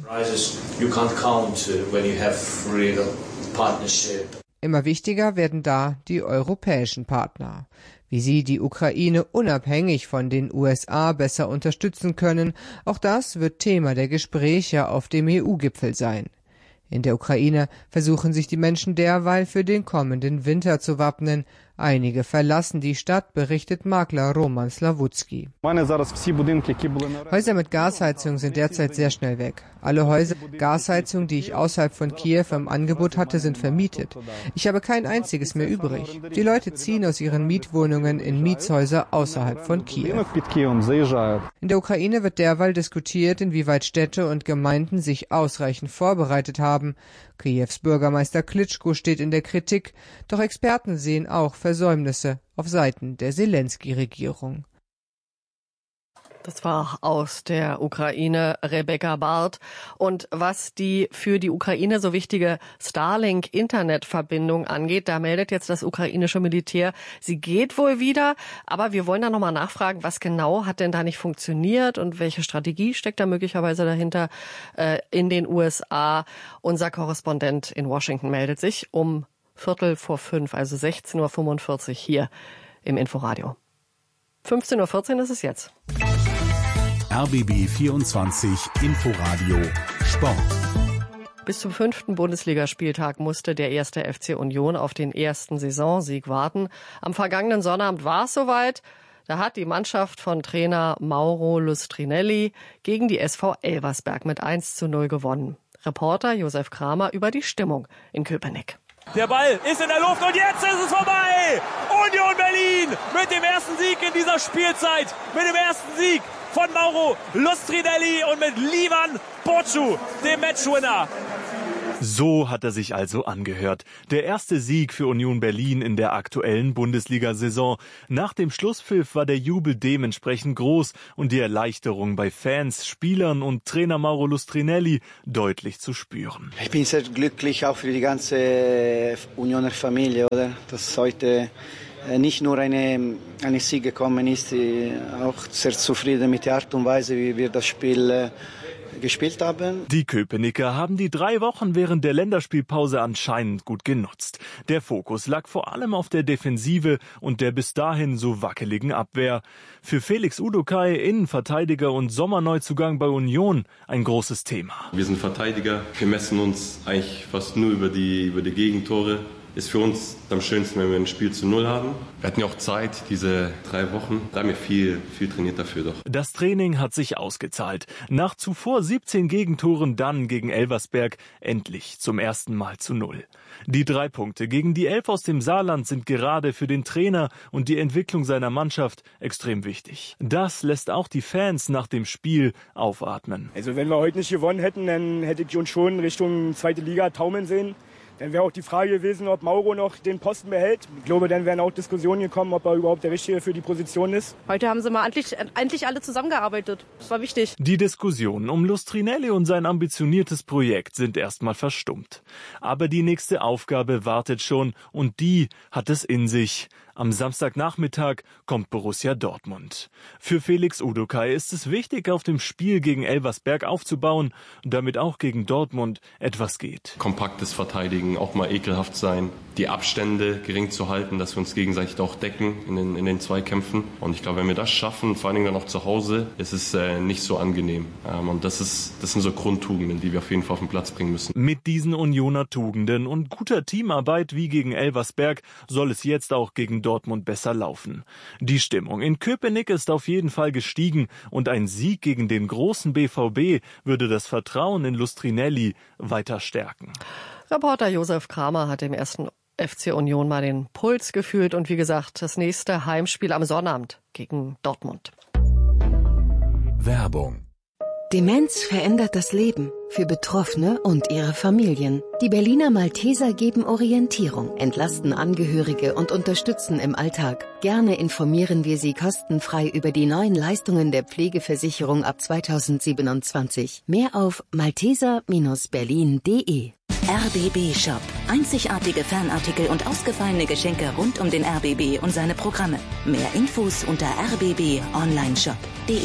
Immer wichtiger werden da die europäischen Partner. Wie sie die Ukraine unabhängig von den USA besser unterstützen können, auch das wird Thema der Gespräche auf dem EU-Gipfel sein. In der Ukraine versuchen sich die Menschen derweil für den kommenden Winter zu wappnen. Einige verlassen die Stadt, berichtet Makler Roman Slawutski. Häuser mit Gasheizung sind derzeit sehr schnell weg. Alle Häuser mit Gasheizung, die ich außerhalb von Kiew im Angebot hatte, sind vermietet. Ich habe kein einziges mehr übrig. Die Leute ziehen aus ihren Mietwohnungen in Mietshäuser außerhalb von Kiew. In der Ukraine wird derweil diskutiert, inwieweit Städte und Gemeinden sich ausreichend vorbereitet haben. Kiews Bürgermeister Klitschko steht in der Kritik, doch Experten sehen auch Versäumnisse auf Seiten der Selensky-Regierung. Das war aus der Ukraine Rebecca Barth. Und was die für die Ukraine so wichtige Starlink-Internetverbindung angeht, da meldet jetzt das ukrainische Militär, sie geht wohl wieder. Aber wir wollen da nochmal nachfragen, was genau hat denn da nicht funktioniert und welche Strategie steckt da möglicherweise dahinter in den USA. Unser Korrespondent in Washington meldet sich um 4:45, also 16:45 Uhr hier im Inforadio. 15:14 Uhr ist es jetzt. RBB 24 Inforadio Sport. Bis zum 5. Bundesligaspieltag musste der 1. FC Union auf den ersten Saisonsieg warten. Am vergangenen Sonnabend war es soweit. Da hat die Mannschaft von Trainer Mauro Lustrinelli gegen die SV Elversberg mit 1:0 gewonnen. Reporter Josef Kramer über die Stimmung in Köpenick. Der Ball ist in der Luft und jetzt ist es vorbei. Union Berlin mit dem ersten Sieg in dieser Spielzeit. Mit dem ersten Sieg von Mauro Lustrinelli und mit Livan Borciu, dem Matchwinner. So hat er sich also angehört. Der erste Sieg für Union Berlin in der aktuellen Bundesliga-Saison. Nach dem Schlusspfiff war der Jubel dementsprechend groß und die Erleichterung bei Fans, Spielern und Trainer Mauro Lustrinelli deutlich zu spüren. Ich bin sehr glücklich, auch für die ganze Unioner Familie, oder? Dass heute nicht nur eine Sieg gekommen ist, auch sehr zufrieden mit der Art und Weise, wie wir das Spiel gespielt haben. Die Köpenicker haben die 3 Wochen während der Länderspielpause anscheinend gut genutzt. Der Fokus lag vor allem auf der Defensive und der bis dahin so wackeligen Abwehr. Für Felix Udokai, Innenverteidiger und Sommerneuzugang bei Union, ein großes Thema. Wir sind Verteidiger, wir messen uns eigentlich fast nur über die Gegentore. Ist für uns am schönsten, wenn wir ein Spiel zu 0 haben. Wir hatten ja auch Zeit, diese 3 Wochen. Da haben wir viel trainiert dafür doch. Das Training hat sich ausgezahlt. Nach zuvor 17 Gegentoren dann gegen Elversberg endlich zum ersten Mal zu 0. Die 3 Punkte gegen die 11 aus dem Saarland sind gerade für den Trainer und die Entwicklung seiner Mannschaft extrem wichtig. Das lässt auch die Fans nach dem Spiel aufatmen. Also wenn wir heute nicht gewonnen hätten, dann hätte ich uns schon Richtung 2. Liga taumeln sehen. Dann wäre auch die Frage gewesen, ob Mauro noch den Posten behält. Ich glaube, dann wären auch Diskussionen gekommen, ob er überhaupt der Richtige für die Position ist. Heute haben sie mal endlich alle zusammengearbeitet. Das war wichtig. Die Diskussionen um Lustrinelli und sein ambitioniertes Projekt sind erstmal verstummt. Aber die nächste Aufgabe wartet schon und die hat es in sich. Am Samstagnachmittag kommt Borussia Dortmund. Für Felix Udokai ist es wichtig, auf dem Spiel gegen Elversberg aufzubauen, damit auch gegen Dortmund etwas geht. Kompaktes Verteidigen, auch mal ekelhaft sein, die Abstände gering zu halten, dass wir uns gegenseitig auch decken in den Zweikämpfen. Und ich glaube, wenn wir das schaffen, vor allen Dingen dann auch zu Hause, ist es nicht so angenehm. Und das sind so Grundtugenden, die wir auf jeden Fall auf den Platz bringen müssen. Mit diesen Unioner Tugenden und guter Teamarbeit wie gegen Elversberg soll es jetzt auch gegen Dortmund besser laufen. Die Stimmung in Köpenick ist auf jeden Fall gestiegen und ein Sieg gegen den großen BVB würde das Vertrauen in Lustrinelli weiter stärken. Reporter Josef Kramer hat dem ersten FC Union mal den Puls gefühlt und wie gesagt, das nächste Heimspiel am Sonnabend gegen Dortmund. Werbung. Demenz verändert das Leben für Betroffene und ihre Familien. Die Berliner Malteser geben Orientierung, entlasten Angehörige und unterstützen im Alltag. Gerne informieren wir Sie kostenfrei über die neuen Leistungen der Pflegeversicherung ab 2027. Mehr auf malteser-berlin.de. RBB Shop. Einzigartige Fanartikel und ausgefallene Geschenke rund um den RBB und seine Programme. Mehr Infos unter rbbonlineshop.de.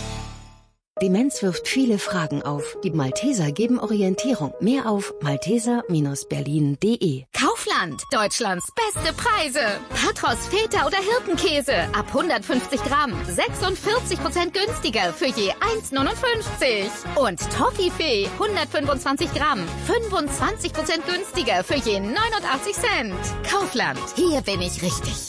Demenz wirft viele Fragen auf. Die Malteser geben Orientierung. Mehr auf malteser-berlin.de. Kaufland. Deutschlands beste Preise. Patros, Feta oder Hirtenkäse. Ab 150 Gramm. 46% günstiger für je 1,59. Und Toffifee. 125 Gramm. 25% günstiger für je 89 Cent. Kaufland. Hier bin ich richtig.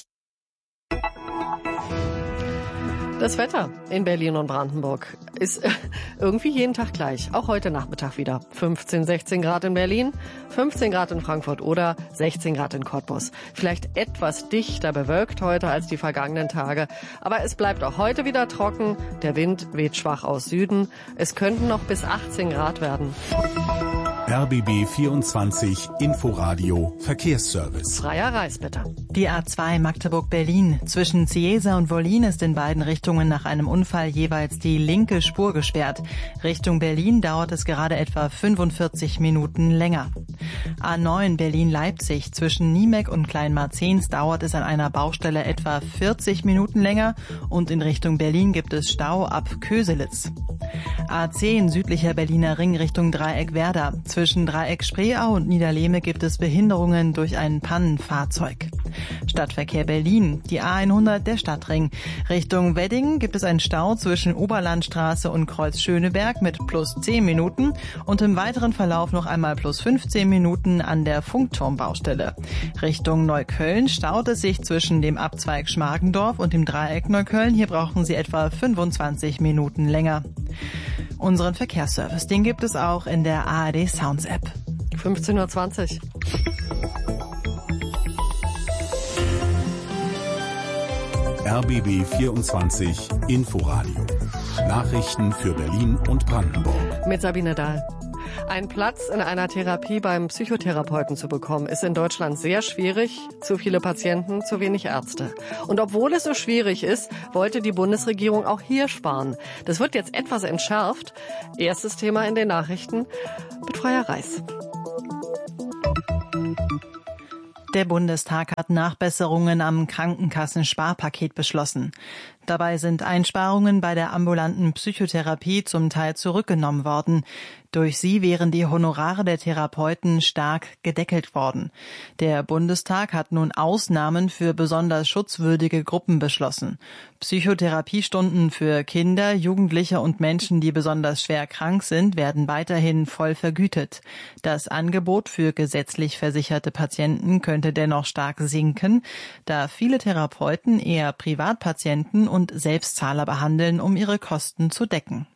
Das Wetter in Berlin und Brandenburg ist irgendwie jeden Tag gleich. Auch heute Nachmittag wieder. 15, 16 Grad in Berlin, 15 Grad in Frankfurt oder 16 Grad in Cottbus. Vielleicht etwas dichter bewölkt heute als die vergangenen Tage. Aber es bleibt auch heute wieder trocken. Der Wind weht schwach aus Süden. Es könnten noch bis 18 Grad werden. RBB 24 Inforadio Verkehrsservice. Freier Reis, bitte. Die A2 Magdeburg-Berlin. Zwischen Cieza und Wollin ist in beiden Richtungen nach einem Unfall jeweils die linke Spur gesperrt. Richtung Berlin dauert es gerade etwa 45 Minuten länger. A9 Berlin-Leipzig. Zwischen Niemek und Kleinmarzens dauert es an einer Baustelle etwa 40 Minuten länger und in Richtung Berlin gibt es Stau ab Köselitz. A10 südlicher Berliner Ring Richtung Dreieck Werder. Zwischen Dreieck Spreeau und Niederlehme gibt es Behinderungen durch ein Pannenfahrzeug. Stadtverkehr Berlin, die A100, der Stadtring. Richtung Wedding gibt es einen Stau zwischen Oberlandstraße und Kreuz Schöneberg mit plus 10 Minuten und im weiteren Verlauf noch einmal plus 15 Minuten an der Funkturmbaustelle. Richtung Neukölln staut es sich zwischen dem Abzweig Schmargendorf und dem Dreieck Neukölln. Hier brauchen Sie etwa 25 Minuten länger. Unseren Verkehrsservice, den gibt es auch in der ARD Sounds App. 15:20 Uhr. RBB 24 Inforadio. Nachrichten für Berlin und Brandenburg. Mit Sabine Dahl. Einen Platz in einer Therapie beim Psychotherapeuten zu bekommen, ist in Deutschland sehr schwierig. Zu viele Patienten, zu wenig Ärzte. Und obwohl es so schwierig ist, wollte die Bundesregierung auch hier sparen. Das wird jetzt etwas entschärft. Erstes Thema in den Nachrichten mit Freya Reis. Der Bundestag hat Nachbesserungen am Krankenkassensparpaket beschlossen. Dabei sind Einsparungen bei der ambulanten Psychotherapie zum Teil zurückgenommen worden. Durch sie wären die Honorare der Therapeuten stark gedeckelt worden. Der Bundestag hat nun Ausnahmen für besonders schutzwürdige Gruppen beschlossen. Psychotherapiestunden für Kinder, Jugendliche und Menschen, die besonders schwer krank sind, werden weiterhin voll vergütet. Das Angebot für gesetzlich versicherte Patienten könnte dennoch stark sinken, da viele Therapeuten eher Privatpatienten und Selbstzahler behandeln, um ihre Kosten zu decken.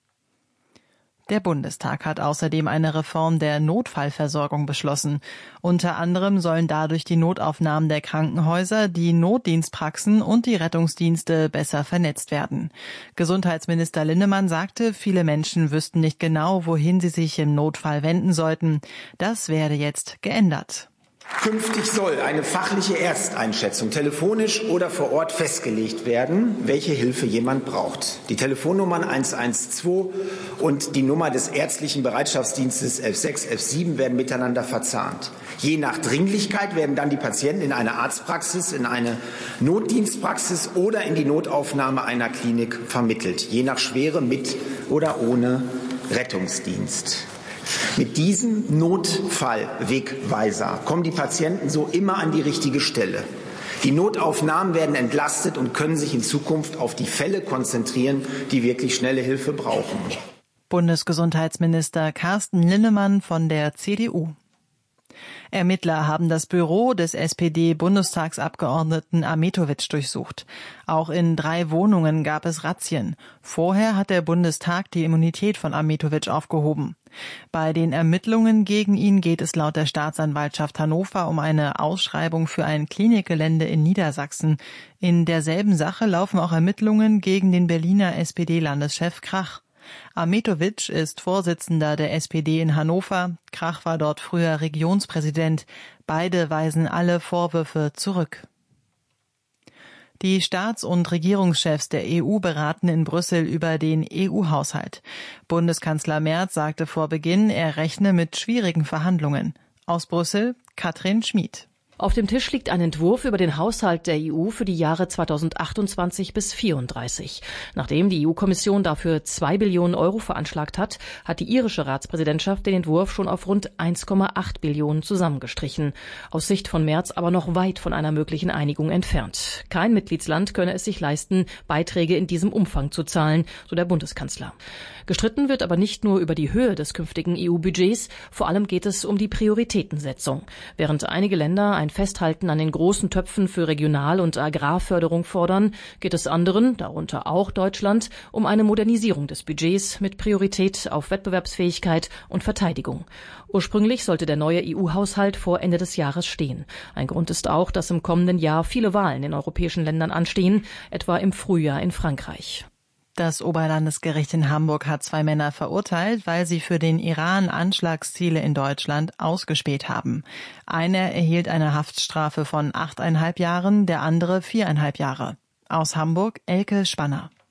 Der Bundestag hat außerdem eine Reform der Notfallversorgung beschlossen. Unter anderem sollen dadurch die Notaufnahmen der Krankenhäuser, die Notdienstpraxen und die Rettungsdienste besser vernetzt werden. Gesundheitsminister Linnemann sagte, viele Menschen wüssten nicht genau, wohin sie sich im Notfall wenden sollten. Das werde jetzt geändert. Künftig soll eine fachliche Ersteinschätzung telefonisch oder vor Ort festgelegt werden, welche Hilfe jemand braucht. Die Telefonnummern 112 und die Nummer des ärztlichen Bereitschaftsdienstes 11.6, 11.7 werden miteinander verzahnt. Je nach Dringlichkeit werden dann die Patienten in eine Arztpraxis, in eine Notdienstpraxis oder in die Notaufnahme einer Klinik vermittelt. Je nach Schwere mit oder ohne Rettungsdienst. Mit diesem Notfallwegweiser kommen die Patienten so immer an die richtige Stelle. Die Notaufnahmen werden entlastet und können sich in Zukunft auf die Fälle konzentrieren, die wirklich schnelle Hilfe brauchen. Bundesgesundheitsminister Carsten Linnemann von der CDU. Ermittler haben das Büro des SPD-Bundestagsabgeordneten Ahmetović durchsucht. Auch in 3 Wohnungen gab es Razzien. Vorher hat der Bundestag die Immunität von Ahmetović aufgehoben. Bei den Ermittlungen gegen ihn geht es laut der Staatsanwaltschaft Hannover um eine Ausschreibung für ein Klinikgelände in Niedersachsen. In derselben Sache laufen auch Ermittlungen gegen den Berliner SPD-Landeschef Krach. Ahmetović ist Vorsitzender der SPD in Hannover. Krach war dort früher Regionspräsident. Beide weisen alle Vorwürfe zurück. Die Staats- und Regierungschefs der EU beraten in Brüssel über den EU-Haushalt. Bundeskanzler Merz sagte vor Beginn, er rechne mit schwierigen Verhandlungen. Aus Brüssel, Katrin Schmid. Auf dem Tisch liegt ein Entwurf über den Haushalt der EU für die Jahre 2028 bis 2034. Nachdem die EU-Kommission dafür 2 Billionen Euro veranschlagt hat, hat die irische Ratspräsidentschaft den Entwurf schon auf rund 1,8 Billionen zusammengestrichen. Aus Sicht von Merz aber noch weit von einer möglichen Einigung entfernt. Kein Mitgliedsland könne es sich leisten, Beiträge in diesem Umfang zu zahlen, so der Bundeskanzler. Gestritten wird aber nicht nur über die Höhe des künftigen EU-Budgets, vor allem geht es um die Prioritätensetzung. Während einige Länder ein Festhalten an den großen Töpfen für Regional- und Agrarförderung fordern, geht es anderen, darunter auch Deutschland, um eine Modernisierung des Budgets mit Priorität auf Wettbewerbsfähigkeit und Verteidigung. Ursprünglich sollte der neue EU-Haushalt vor Ende des Jahres stehen. Ein Grund ist auch, dass im kommenden Jahr viele Wahlen in europäischen Ländern anstehen, etwa im Frühjahr in Frankreich. Das Oberlandesgericht in Hamburg hat 2 Männer verurteilt, weil sie für den Iran Anschlagsziele in Deutschland ausgespäht haben. Einer erhielt eine Haftstrafe von 8,5 Jahren, der andere 4,5 Jahre. Aus Hamburg, Elke Spanner.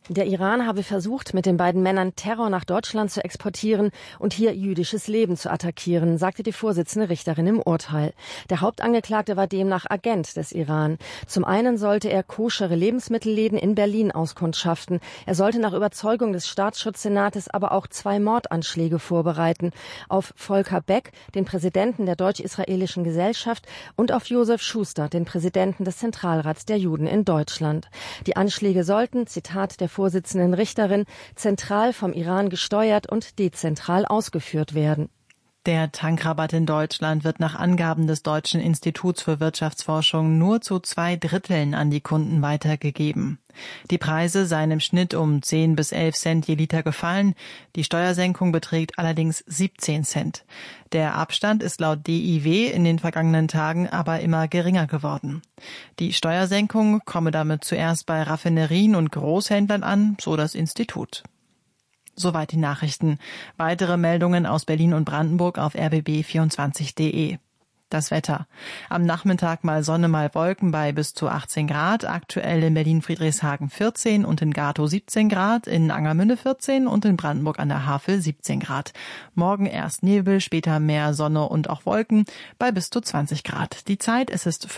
Der Iran habe versucht, mit den beiden Männern Terror nach Deutschland zu exportieren und hier jüdisches Leben zu attackieren, sagte die Vorsitzende Richterin im Urteil. Der Hauptangeklagte war demnach Agent des Iran. Zum einen sollte er koschere Lebensmittelläden in Berlin auskundschaften. Er sollte nach Überzeugung des Staatsschutzsenates aber auch 2 Mordanschläge vorbereiten. Auf Volker Beck, den Präsidenten der Deutsch-Israelischen Gesellschaft, und auf Josef Schuster, den Präsidenten des Zentralrats der Juden in Deutschland. Die Anschläge sollten, Zitat der Vorsitzenden Richterin, zentral vom Iran gesteuert und dezentral ausgeführt werden. Der Tankrabatt in Deutschland wird nach Angaben des Deutschen Instituts für Wirtschaftsforschung nur zu 2/3 an die Kunden weitergegeben. Die Preise seien im Schnitt um 10 bis 11 Cent je Liter gefallen. Die Steuersenkung beträgt allerdings 17 Cent. Der Abstand ist laut DIW in den vergangenen Tagen aber immer geringer geworden. Die Steuersenkung komme damit zuerst bei Raffinerien und Großhändlern an, so das Institut. Soweit die Nachrichten. Weitere Meldungen aus Berlin und Brandenburg auf rbb24.de. Das Wetter. Am Nachmittag mal Sonne, mal Wolken bei bis zu 18 Grad. Aktuell in Berlin-Friedrichshagen 14 und in Gatow 17 Grad, in Angermünde 14 und in Brandenburg an der Havel 17 Grad. Morgen erst Nebel, später mehr Sonne und auch Wolken bei bis zu 20 Grad. Die Zeit, es ist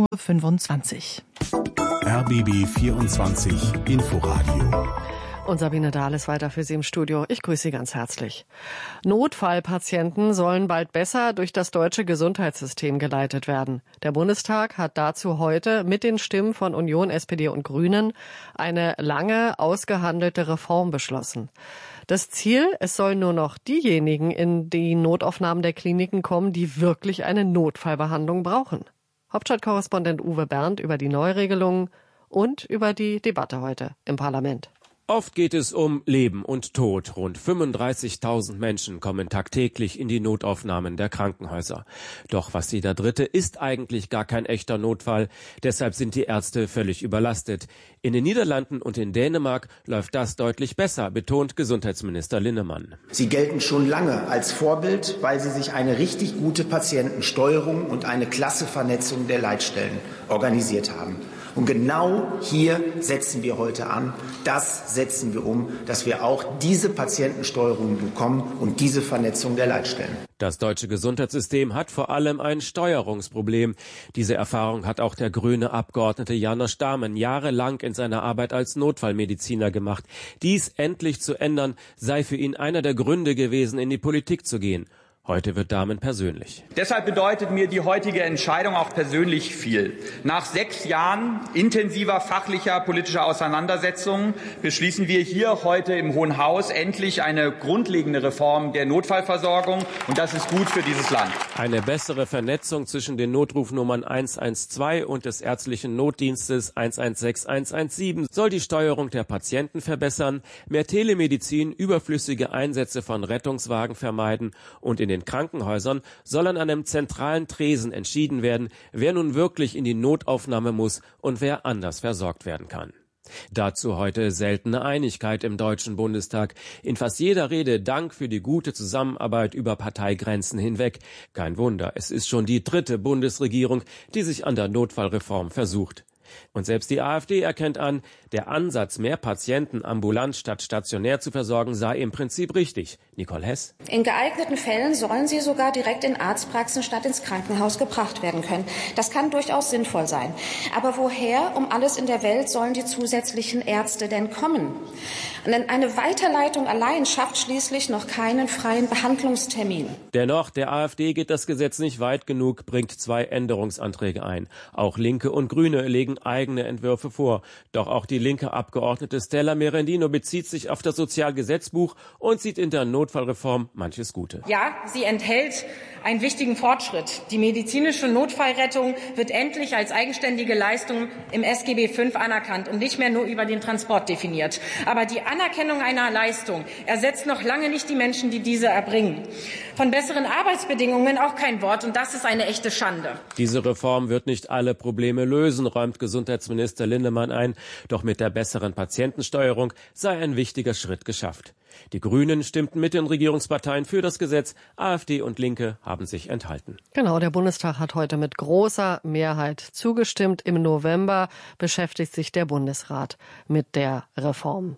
15:25 Uhr. RBB 24 Inforadio. Und Sabine Dahl ist weiter für Sie im Studio. Ich grüße Sie ganz herzlich. Notfallpatienten sollen bald besser durch das deutsche Gesundheitssystem geleitet werden. Der Bundestag hat dazu heute mit den Stimmen von Union, SPD und Grünen eine lange ausgehandelte Reform beschlossen. Das Ziel, es sollen nur noch diejenigen in die Notaufnahmen der Kliniken kommen, die wirklich eine Notfallbehandlung brauchen. Hauptstadtkorrespondent Uwe Bernd über die Neuregelungen und über die Debatte heute im Parlament. Oft geht es um Leben und Tod. Rund 35.000 Menschen kommen tagtäglich in die Notaufnahmen der Krankenhäuser. Doch was jeder Dritte ist eigentlich gar kein echter Notfall. Deshalb sind die Ärzte völlig überlastet. In den Niederlanden und in Dänemark läuft das deutlich besser, betont Gesundheitsminister Linnemann. Sie gelten schon lange als Vorbild, weil sie sich eine richtig gute Patientensteuerung und eine klasse Vernetzung der Leitstellen organisiert haben. Und genau hier setzen wir heute an. Das setzen wir um, dass wir auch diese Patientensteuerung bekommen und diese Vernetzung der Leitstellen. Das deutsche Gesundheitssystem hat vor allem ein Steuerungsproblem. Diese Erfahrung hat auch der grüne Abgeordnete János Dahmen jahrelang in seiner Arbeit als Notfallmediziner gemacht. Dies endlich zu ändern, sei für ihn einer der Gründe gewesen, in die Politik zu gehen. Heute wird Dahmen persönlich. Deshalb bedeutet mir die heutige Entscheidung auch persönlich viel. Nach 6 Jahren intensiver fachlicher politischer Auseinandersetzungen beschließen wir hier heute im Hohen Haus endlich eine grundlegende Reform der Notfallversorgung. Und das ist gut für dieses Land. Eine bessere Vernetzung zwischen den Notrufnummern 112 und des ärztlichen Notdienstes 116 117 soll die Steuerung der Patienten verbessern, mehr Telemedizin, überflüssige Einsätze von Rettungswagen vermeiden und in den Krankenhäusern soll an einem zentralen Tresen entschieden werden, wer nun wirklich in die Notaufnahme muss und wer anders versorgt werden kann. Dazu heute seltene Einigkeit im Deutschen Bundestag. In fast jeder Rede Dank für die gute Zusammenarbeit über Parteigrenzen hinweg. Kein Wunder, es ist schon die 3. Bundesregierung, die sich an der Notfallreform versucht. Und selbst die AfD erkennt an, der Ansatz, mehr Patienten ambulant statt stationär zu versorgen, sei im Prinzip richtig. Nicole Hess. In geeigneten Fällen sollen sie sogar direkt in Arztpraxen statt ins Krankenhaus gebracht werden können. Das kann durchaus sinnvoll sein. Aber woher um alles in der Welt sollen die zusätzlichen Ärzte denn kommen? Denn eine Weiterleitung allein schafft schließlich noch keinen freien Behandlungstermin. Dennoch, der AfD geht das Gesetz nicht weit genug, bringt 2 Änderungsanträge ein. Auch Linke und Grüne legen eigene Entwürfe vor. Doch auch die linke Abgeordnete Stella Merendino bezieht sich auf das Sozialgesetzbuch und sieht in der Notfallreform manches Gute. Ja, sie enthält einen wichtigen Fortschritt. Die medizinische Notfallrettung wird endlich als eigenständige Leistung im SGB V anerkannt und nicht mehr nur über den Transport definiert. Aber die Anerkennung einer Leistung ersetzt noch lange nicht die Menschen, die diese erbringen. Von besseren Arbeitsbedingungen auch kein Wort, und das ist eine echte Schande. Diese Reform wird nicht alle Probleme lösen, räumt Bundesgesundheitsminister Lindemann ein, doch mit der besseren Patientensteuerung sei ein wichtiger Schritt geschafft. Die Grünen stimmten mit den Regierungsparteien für das Gesetz, AfD und Linke haben sich enthalten. Genau, der Bundestag hat heute mit großer Mehrheit zugestimmt. Im November beschäftigt sich der Bundesrat mit der Reform.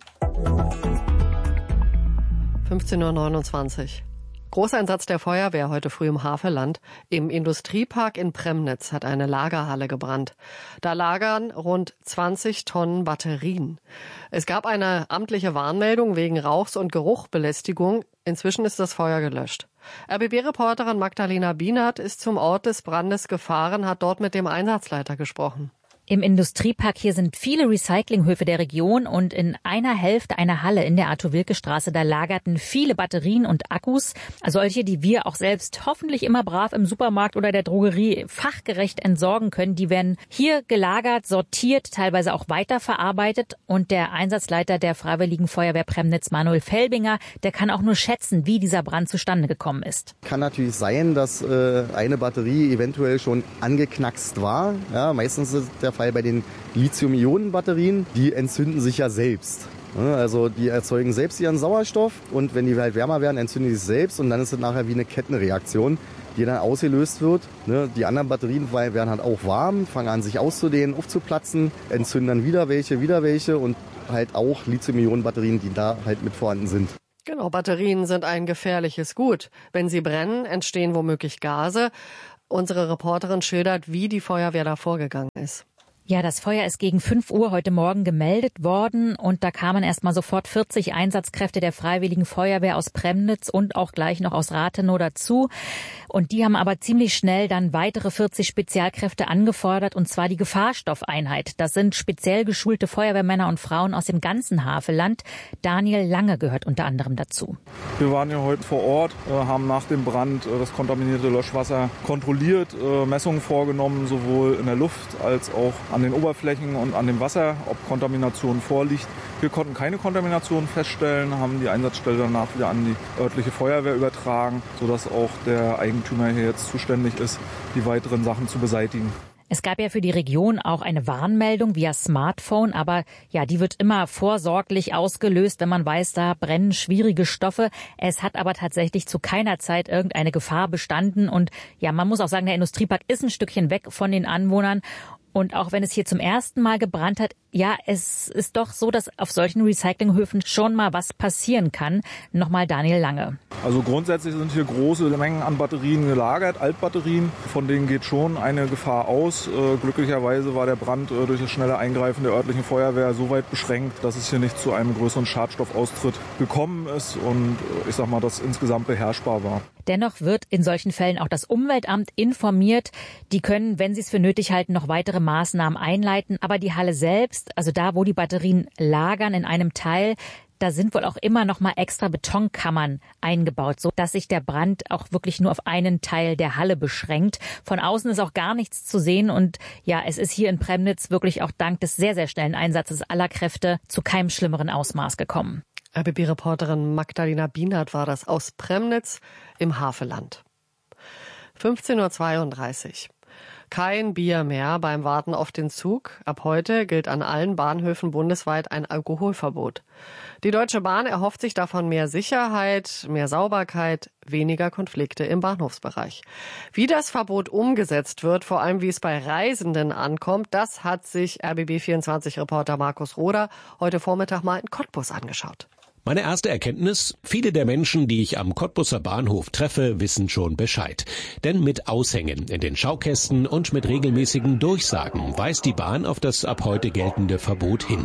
15:29 Uhr. Großeinsatz der Feuerwehr heute früh im Havelland. Im Industriepark in Premnitz hat eine Lagerhalle gebrannt. Da lagern rund 20 Tonnen Batterien. Es gab eine amtliche Warnmeldung wegen Rauchs- und Geruchbelästigung. Inzwischen ist das Feuer gelöscht. RBB-Reporterin Magdalena Bienert ist zum Ort des Brandes gefahren, hat dort mit dem Einsatzleiter gesprochen. Im Industriepark hier sind viele Recyclinghöfe der Region und in einer Hälfte einer Halle in der Arthur-Wilke-Straße, da lagerten viele Batterien und Akkus, also solche, die wir auch selbst hoffentlich immer brav im Supermarkt oder der Drogerie fachgerecht entsorgen können. Die werden hier gelagert, sortiert, teilweise auch weiterverarbeitet und der Einsatzleiter der Freiwilligen Feuerwehr Premnitz, Manuel Felbinger, der kann auch nur schätzen, wie dieser Brand zustande gekommen ist. Kann natürlich sein, dass eine Batterie eventuell schon angeknackst war. Ja, meistens ist der Fall bei den Lithium-Ionen-Batterien, die entzünden sich ja selbst. Also die erzeugen selbst ihren Sauerstoff und wenn die halt wärmer werden, entzünden die sich selbst und dann ist es nachher wie eine Kettenreaktion, die dann ausgelöst wird. Die anderen Batterien werden halt auch warm, fangen an sich auszudehnen, aufzuplatzen, entzünden dann wieder welche und halt auch Lithium-Ionen-Batterien, die da halt mit vorhanden sind. Genau, Batterien sind ein gefährliches Gut. Wenn sie brennen, entstehen womöglich Gase. Unsere Reporterin schildert, wie die Feuerwehr da vorgegangen ist. Ja, das Feuer ist gegen 5 Uhr heute Morgen gemeldet worden und da kamen erstmal sofort 40 Einsatzkräfte der Freiwilligen Feuerwehr aus Premnitz und auch gleich noch aus Rathenow dazu. Und die haben aber ziemlich schnell dann weitere 40 Spezialkräfte angefordert und zwar die Gefahrstoffeinheit. Das sind speziell geschulte Feuerwehrmänner und Frauen aus dem ganzen Havelland. Daniel Lange gehört unter anderem dazu. Wir waren ja heute vor Ort, haben nach dem Brand das kontaminierte Löschwasser kontrolliert, Messungen vorgenommen, sowohl in der Luft als auch an den Oberflächen und an dem Wasser, ob Kontamination vorliegt. Wir konnten keine Kontamination feststellen, haben die Einsatzstelle danach wieder an die örtliche Feuerwehr übertragen, sodass auch der Eigentümer hier jetzt zuständig ist, die weiteren Sachen zu beseitigen. Es gab ja für die Region auch eine Warnmeldung via Smartphone, aber ja, die wird immer vorsorglich ausgelöst, wenn man weiß, da brennen schwierige Stoffe. Es hat aber tatsächlich zu keiner Zeit irgendeine Gefahr bestanden und ja, man muss auch sagen, der Industriepark ist ein Stückchen weg von den Anwohnern. Und auch wenn es hier zum ersten Mal gebrannt hat, ja, es ist doch so, dass auf solchen Recyclinghöfen schon mal was passieren kann. Nochmal Daniel Lange. Also grundsätzlich sind hier große Mengen an Batterien gelagert, Altbatterien. Von denen geht schon eine Gefahr aus. Glücklicherweise war der Brand durch das schnelle Eingreifen der örtlichen Feuerwehr so weit beschränkt, dass es hier nicht zu einem größeren Schadstoffaustritt gekommen ist und ich sag mal, das insgesamt beherrschbar war. Dennoch wird in solchen Fällen auch das Umweltamt informiert. Die können, wenn sie es für nötig halten, noch weitere Maßnahmen einleiten. Aber die Halle selbst, also da, wo die Batterien lagern in einem Teil, da sind wohl auch immer noch mal extra Betonkammern eingebaut, so dass sich der Brand auch wirklich nur auf einen Teil der Halle beschränkt. Von außen ist auch gar nichts zu sehen und ja, es ist hier in Premnitz wirklich auch dank des sehr, sehr schnellen Einsatzes aller Kräfte zu keinem schlimmeren Ausmaß gekommen. RBB-Reporterin Magdalena Bienert war das aus Premnitz im Havelland. 15:32 Uhr. Kein Bier mehr beim Warten auf den Zug. Ab heute gilt an allen Bahnhöfen bundesweit ein Alkoholverbot. Die Deutsche Bahn erhofft sich davon mehr Sicherheit, mehr Sauberkeit, weniger Konflikte im Bahnhofsbereich. Wie das Verbot umgesetzt wird, vor allem wie es bei Reisenden ankommt, das hat sich RBB24-Reporter Markus Roder heute Vormittag mal in Cottbus angeschaut. Meine erste Erkenntnis: Viele der Menschen, die ich am Cottbuser Bahnhof treffe, wissen schon Bescheid. Denn mit Aushängen in den Schaukästen und mit regelmäßigen Durchsagen weist die Bahn auf das ab heute geltende Verbot hin.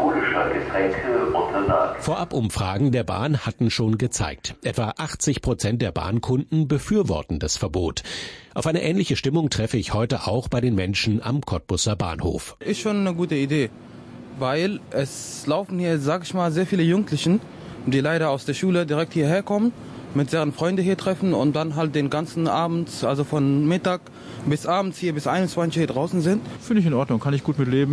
Vorabumfragen der Bahn hatten schon gezeigt, etwa 80% der Bahnkunden befürworten das Verbot. Auf eine ähnliche Stimmung treffe ich heute auch bei den Menschen am Cottbuser Bahnhof. Ist schon eine gute Idee. Weil es laufen hier, sag ich mal, sehr viele Jugendlichen, die leider aus der Schule direkt hierher kommen, mit deren Freunden hier treffen und dann halt den ganzen Abend, also von Mittag bis abends hier bis 21 hier draußen sind. Finde ich in Ordnung, kann ich gut mit leben.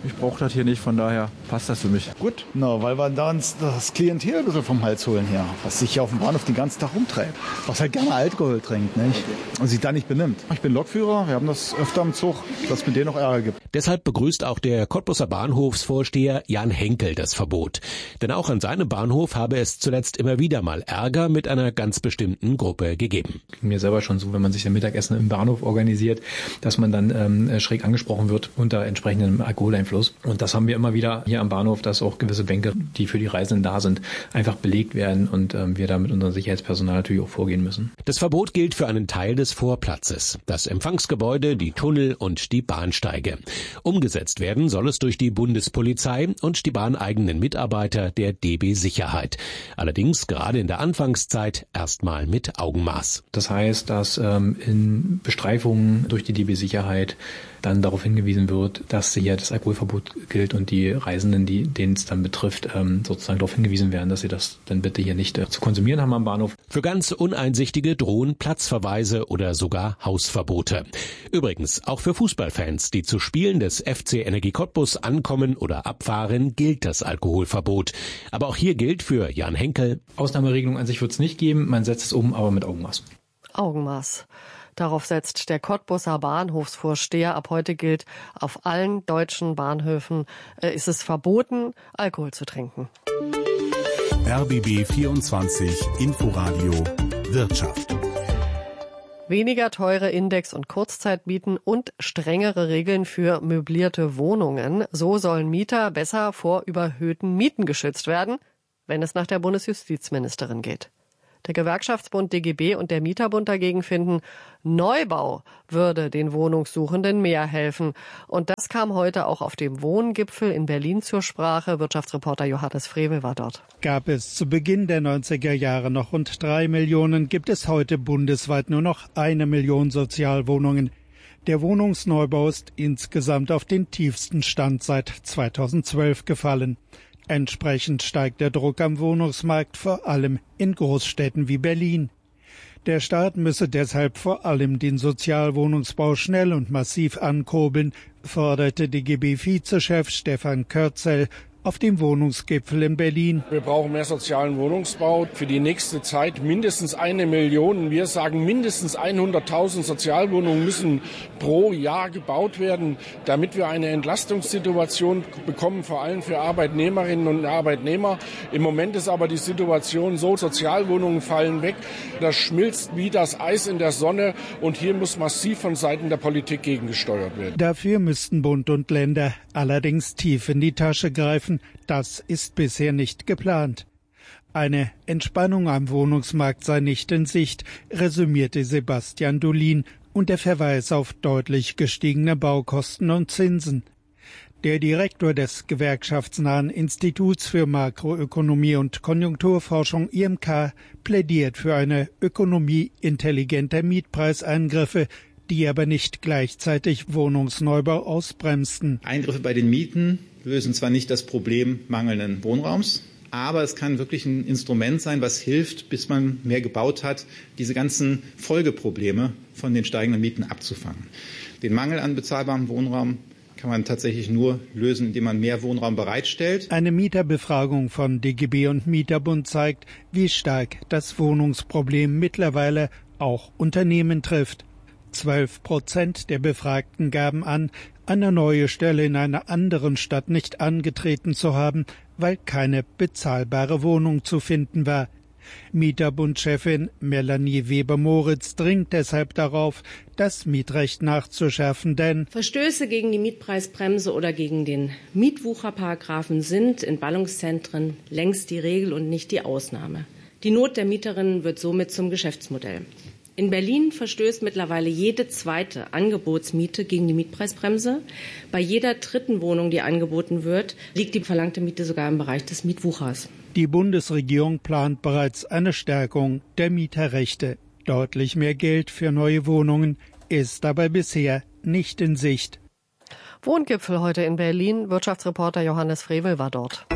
Ich brauche das hier nicht, von daher passt das für mich. Gut, weil wir da uns das Klientel ein bisschen vom Hals holen hier, was sich hier auf dem Bahnhof den ganzen Tag rumtreibt, was halt gerne Alkohol trinkt, nicht? Und sich da nicht benimmt. Ich bin Lokführer, wir haben das öfter im Zug, dass es mit denen noch Ärger gibt. Deshalb begrüßt auch der Cottbuser Bahnhofsvorsteher Jan Henkel das Verbot. Denn auch an seinem Bahnhof habe es zuletzt immer wieder mal Ärger mit einer ganz bestimmten Gruppe gegeben. Mir selber schon so, wenn man sich ein Mittagessen im Bahnhof organisiert, dass man dann schräg angesprochen wird unter entsprechendem Alkoholeinfluss. Und das haben wir immer wieder hier am Bahnhof, dass auch gewisse Bänke, die für die Reisenden da sind, einfach belegt werden und wir da mit unserem Sicherheitspersonal natürlich auch vorgehen müssen. Das Verbot gilt für einen Teil des Vorplatzes, das Empfangsgebäude, die Tunnel und die Bahnsteige. Umgesetzt werden soll es durch die Bundespolizei und die bahneigenen Mitarbeiter der DB Sicherheit. Allerdings gerade in der Anfangszeit erstmal mit Augenmaß. Das heißt, dass in Bestreifungen durch die DB Sicherheit dann darauf hingewiesen wird, dass hier das Alkoholverbot gilt und die Reisenden, denen es dann betrifft, sozusagen darauf hingewiesen werden, dass sie das dann bitte hier nicht zu konsumieren haben am Bahnhof. Für ganz Uneinsichtige drohen Platzverweise oder sogar Hausverbote. Übrigens, auch für Fußballfans, die zu Spielen des FC Energie Cottbus ankommen oder abfahren, gilt das Alkoholverbot. Aber auch hier gilt für Jan Henkel: Ausnahmeregelung an sich wird es nicht geben, man setzt es um, aber mit Augenmaß. Augenmaß. Darauf setzt der Cottbuser Bahnhofsvorsteher. Ab heute gilt, auf allen deutschen Bahnhöfen ist es verboten, Alkohol zu trinken. RBB 24 Inforadio Wirtschaft. Weniger teure Index- und Kurzzeitmieten und strengere Regeln für möblierte Wohnungen. So sollen Mieter besser vor überhöhten Mieten geschützt werden, wenn es nach der Bundesjustizministerin geht. Der Gewerkschaftsbund DGB und der Mieterbund dagegen finden, Neubau würde den Wohnungssuchenden mehr helfen. Und das kam heute auch auf dem Wohngipfel in Berlin zur Sprache. Wirtschaftsreporter Johannes Frevel war dort. Gab es zu Beginn der 90er Jahre noch rund 3 Millionen, gibt es heute bundesweit nur noch 1 Million Sozialwohnungen. Der Wohnungsneubau ist insgesamt auf den tiefsten Stand seit 2012 gefallen. Entsprechend steigt der Druck am Wohnungsmarkt, vor allem in Großstädten wie Berlin. Der Staat müsse deshalb vor allem den Sozialwohnungsbau schnell und massiv ankurbeln, forderte DGB-Vizechef Stefan Körzel auf dem Wohnungsgipfel in Berlin. Wir brauchen mehr sozialen Wohnungsbau. Für die nächste Zeit mindestens 1 Million. Wir sagen, mindestens 100.000 Sozialwohnungen müssen pro Jahr gebaut werden, damit wir eine Entlastungssituation bekommen, vor allem für Arbeitnehmerinnen und Arbeitnehmer. Im Moment ist aber die Situation so, Sozialwohnungen fallen weg. Das schmilzt wie das Eis in der Sonne. Und hier muss massiv von Seiten der Politik gegengesteuert werden. Dafür müssten Bund und Länder allerdings tief in die Tasche greifen. Das ist bisher nicht geplant. Eine Entspannung am Wohnungsmarkt sei nicht in Sicht, resümierte Sebastian Dolin, und der Verweis auf deutlich gestiegene Baukosten und Zinsen. Der Direktor des gewerkschaftsnahen Instituts für Makroökonomie und Konjunkturforschung IMK plädiert für eine Ökonomie intelligenter Mietpreiseingriffe, die aber nicht gleichzeitig Wohnungsneubau ausbremsten. Eingriffe bei den Mieten lösen zwar nicht das Problem mangelnden Wohnraums, aber es kann wirklich ein Instrument sein, was hilft, bis man mehr gebaut hat, diese ganzen Folgeprobleme von den steigenden Mieten abzufangen. Den Mangel an bezahlbarem Wohnraum kann man tatsächlich nur lösen, indem man mehr Wohnraum bereitstellt. Eine Mieterbefragung von DGB und Mieterbund zeigt, wie stark das Wohnungsproblem mittlerweile auch Unternehmen trifft. 12% der Befragten gaben an, eine neue Stelle in einer anderen Stadt nicht angetreten zu haben, weil keine bezahlbare Wohnung zu finden war. Mieterbundchefin Melanie Weber-Moritz dringt deshalb darauf, das Mietrecht nachzuschärfen, denn Verstöße gegen die Mietpreisbremse oder gegen den Mietwucherparagraphen sind in Ballungszentren längst die Regel und nicht die Ausnahme. Die Not der Mieterinnen wird somit zum Geschäftsmodell. In Berlin verstößt mittlerweile jede zweite Angebotsmiete gegen die Mietpreisbremse. Bei jeder dritten Wohnung, die angeboten wird, liegt die verlangte Miete sogar im Bereich des Mietwuchers. Die Bundesregierung plant bereits eine Stärkung der Mieterrechte. Deutlich mehr Geld für neue Wohnungen ist dabei bisher nicht in Sicht. Wohngipfel heute in Berlin. Wirtschaftsreporter Johannes Frevel war dort.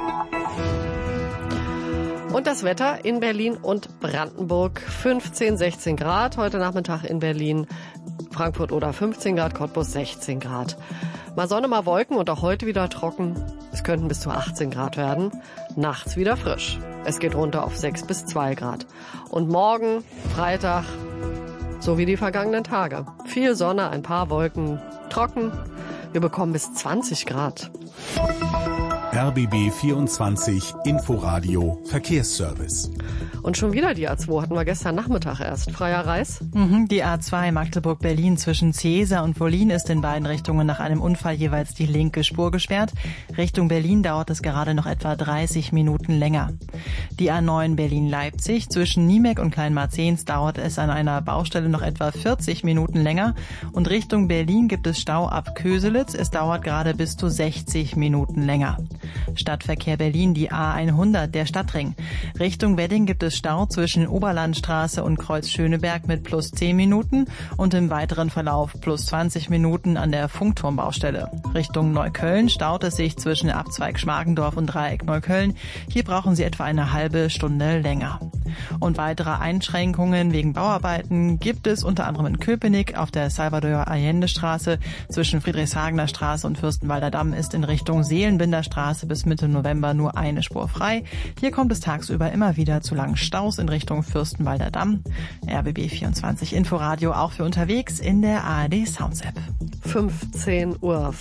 Und das Wetter in Berlin und Brandenburg, 15, 16 Grad. Heute Nachmittag in Berlin, Frankfurt oder 15 Grad, Cottbus 16 Grad. Mal Sonne, mal Wolken und auch heute wieder trocken. Es könnten bis zu 18 Grad werden. Nachts wieder frisch. Es geht runter auf 6 bis 2 Grad. Und morgen, Freitag, so wie die vergangenen Tage. Viel Sonne, ein paar Wolken, trocken. Wir bekommen bis 20 Grad. RBB 24 Inforadio Verkehrsservice. Und schon wieder die A2 hatten wir gestern Nachmittag erst. Freier Reis? Die A2 Magdeburg-Berlin zwischen Cäsar und Wollin ist in beiden Richtungen nach einem Unfall jeweils die linke Spur gesperrt. Richtung Berlin dauert es gerade noch etwa 30 Minuten länger. Die A9 Berlin-Leipzig zwischen Niemek und Kleinmarzens dauert es an einer Baustelle noch etwa 40 Minuten länger. Und Richtung Berlin gibt es Stau ab Köselitz. Es dauert gerade bis zu 60 Minuten länger. Stadtverkehr Berlin, die A100, der Stadtring. Richtung Wedding gibt es Stau zwischen Oberlandstraße und Kreuz Schöneberg mit plus 10 Minuten und im weiteren Verlauf plus 20 Minuten an der Funkturmbaustelle. Richtung Neukölln staut es sich zwischen Abzweig Schmargendorf und Dreieck Neukölln. Hier brauchen Sie etwa eine halbe Stunde länger. Und weitere Einschränkungen wegen Bauarbeiten gibt es unter anderem in Köpenick auf der Salvador-Allende-Straße. Zwischen Friedrichshagener Straße und Fürstenwalder Damm ist in Richtung Seelenbinder Straße bis Mitte November nur eine Spur frei. Hier kommt es tagsüber immer wieder zu langen Staus in Richtung Fürstenwalder Damm. RBB 24 Inforadio auch für unterwegs in der ARD Sounds App. 15:40 Uhr.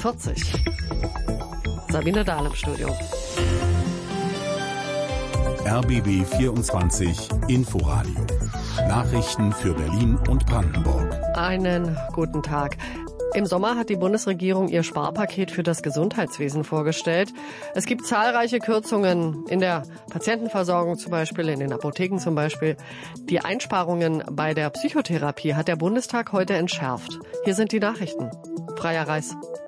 Sabine Dahl im Studio. RBB 24 Inforadio. Nachrichten für Berlin und Brandenburg. Einen guten Tag. Im Sommer hat die Bundesregierung ihr Sparpaket für das Gesundheitswesen vorgestellt. Es gibt zahlreiche Kürzungen in der Patientenversorgung zum Beispiel, in den Apotheken zum Beispiel. Die Einsparungen bei der Psychotherapie hat der Bundestag heute entschärft. Hier sind die Nachrichten. Freier Reis.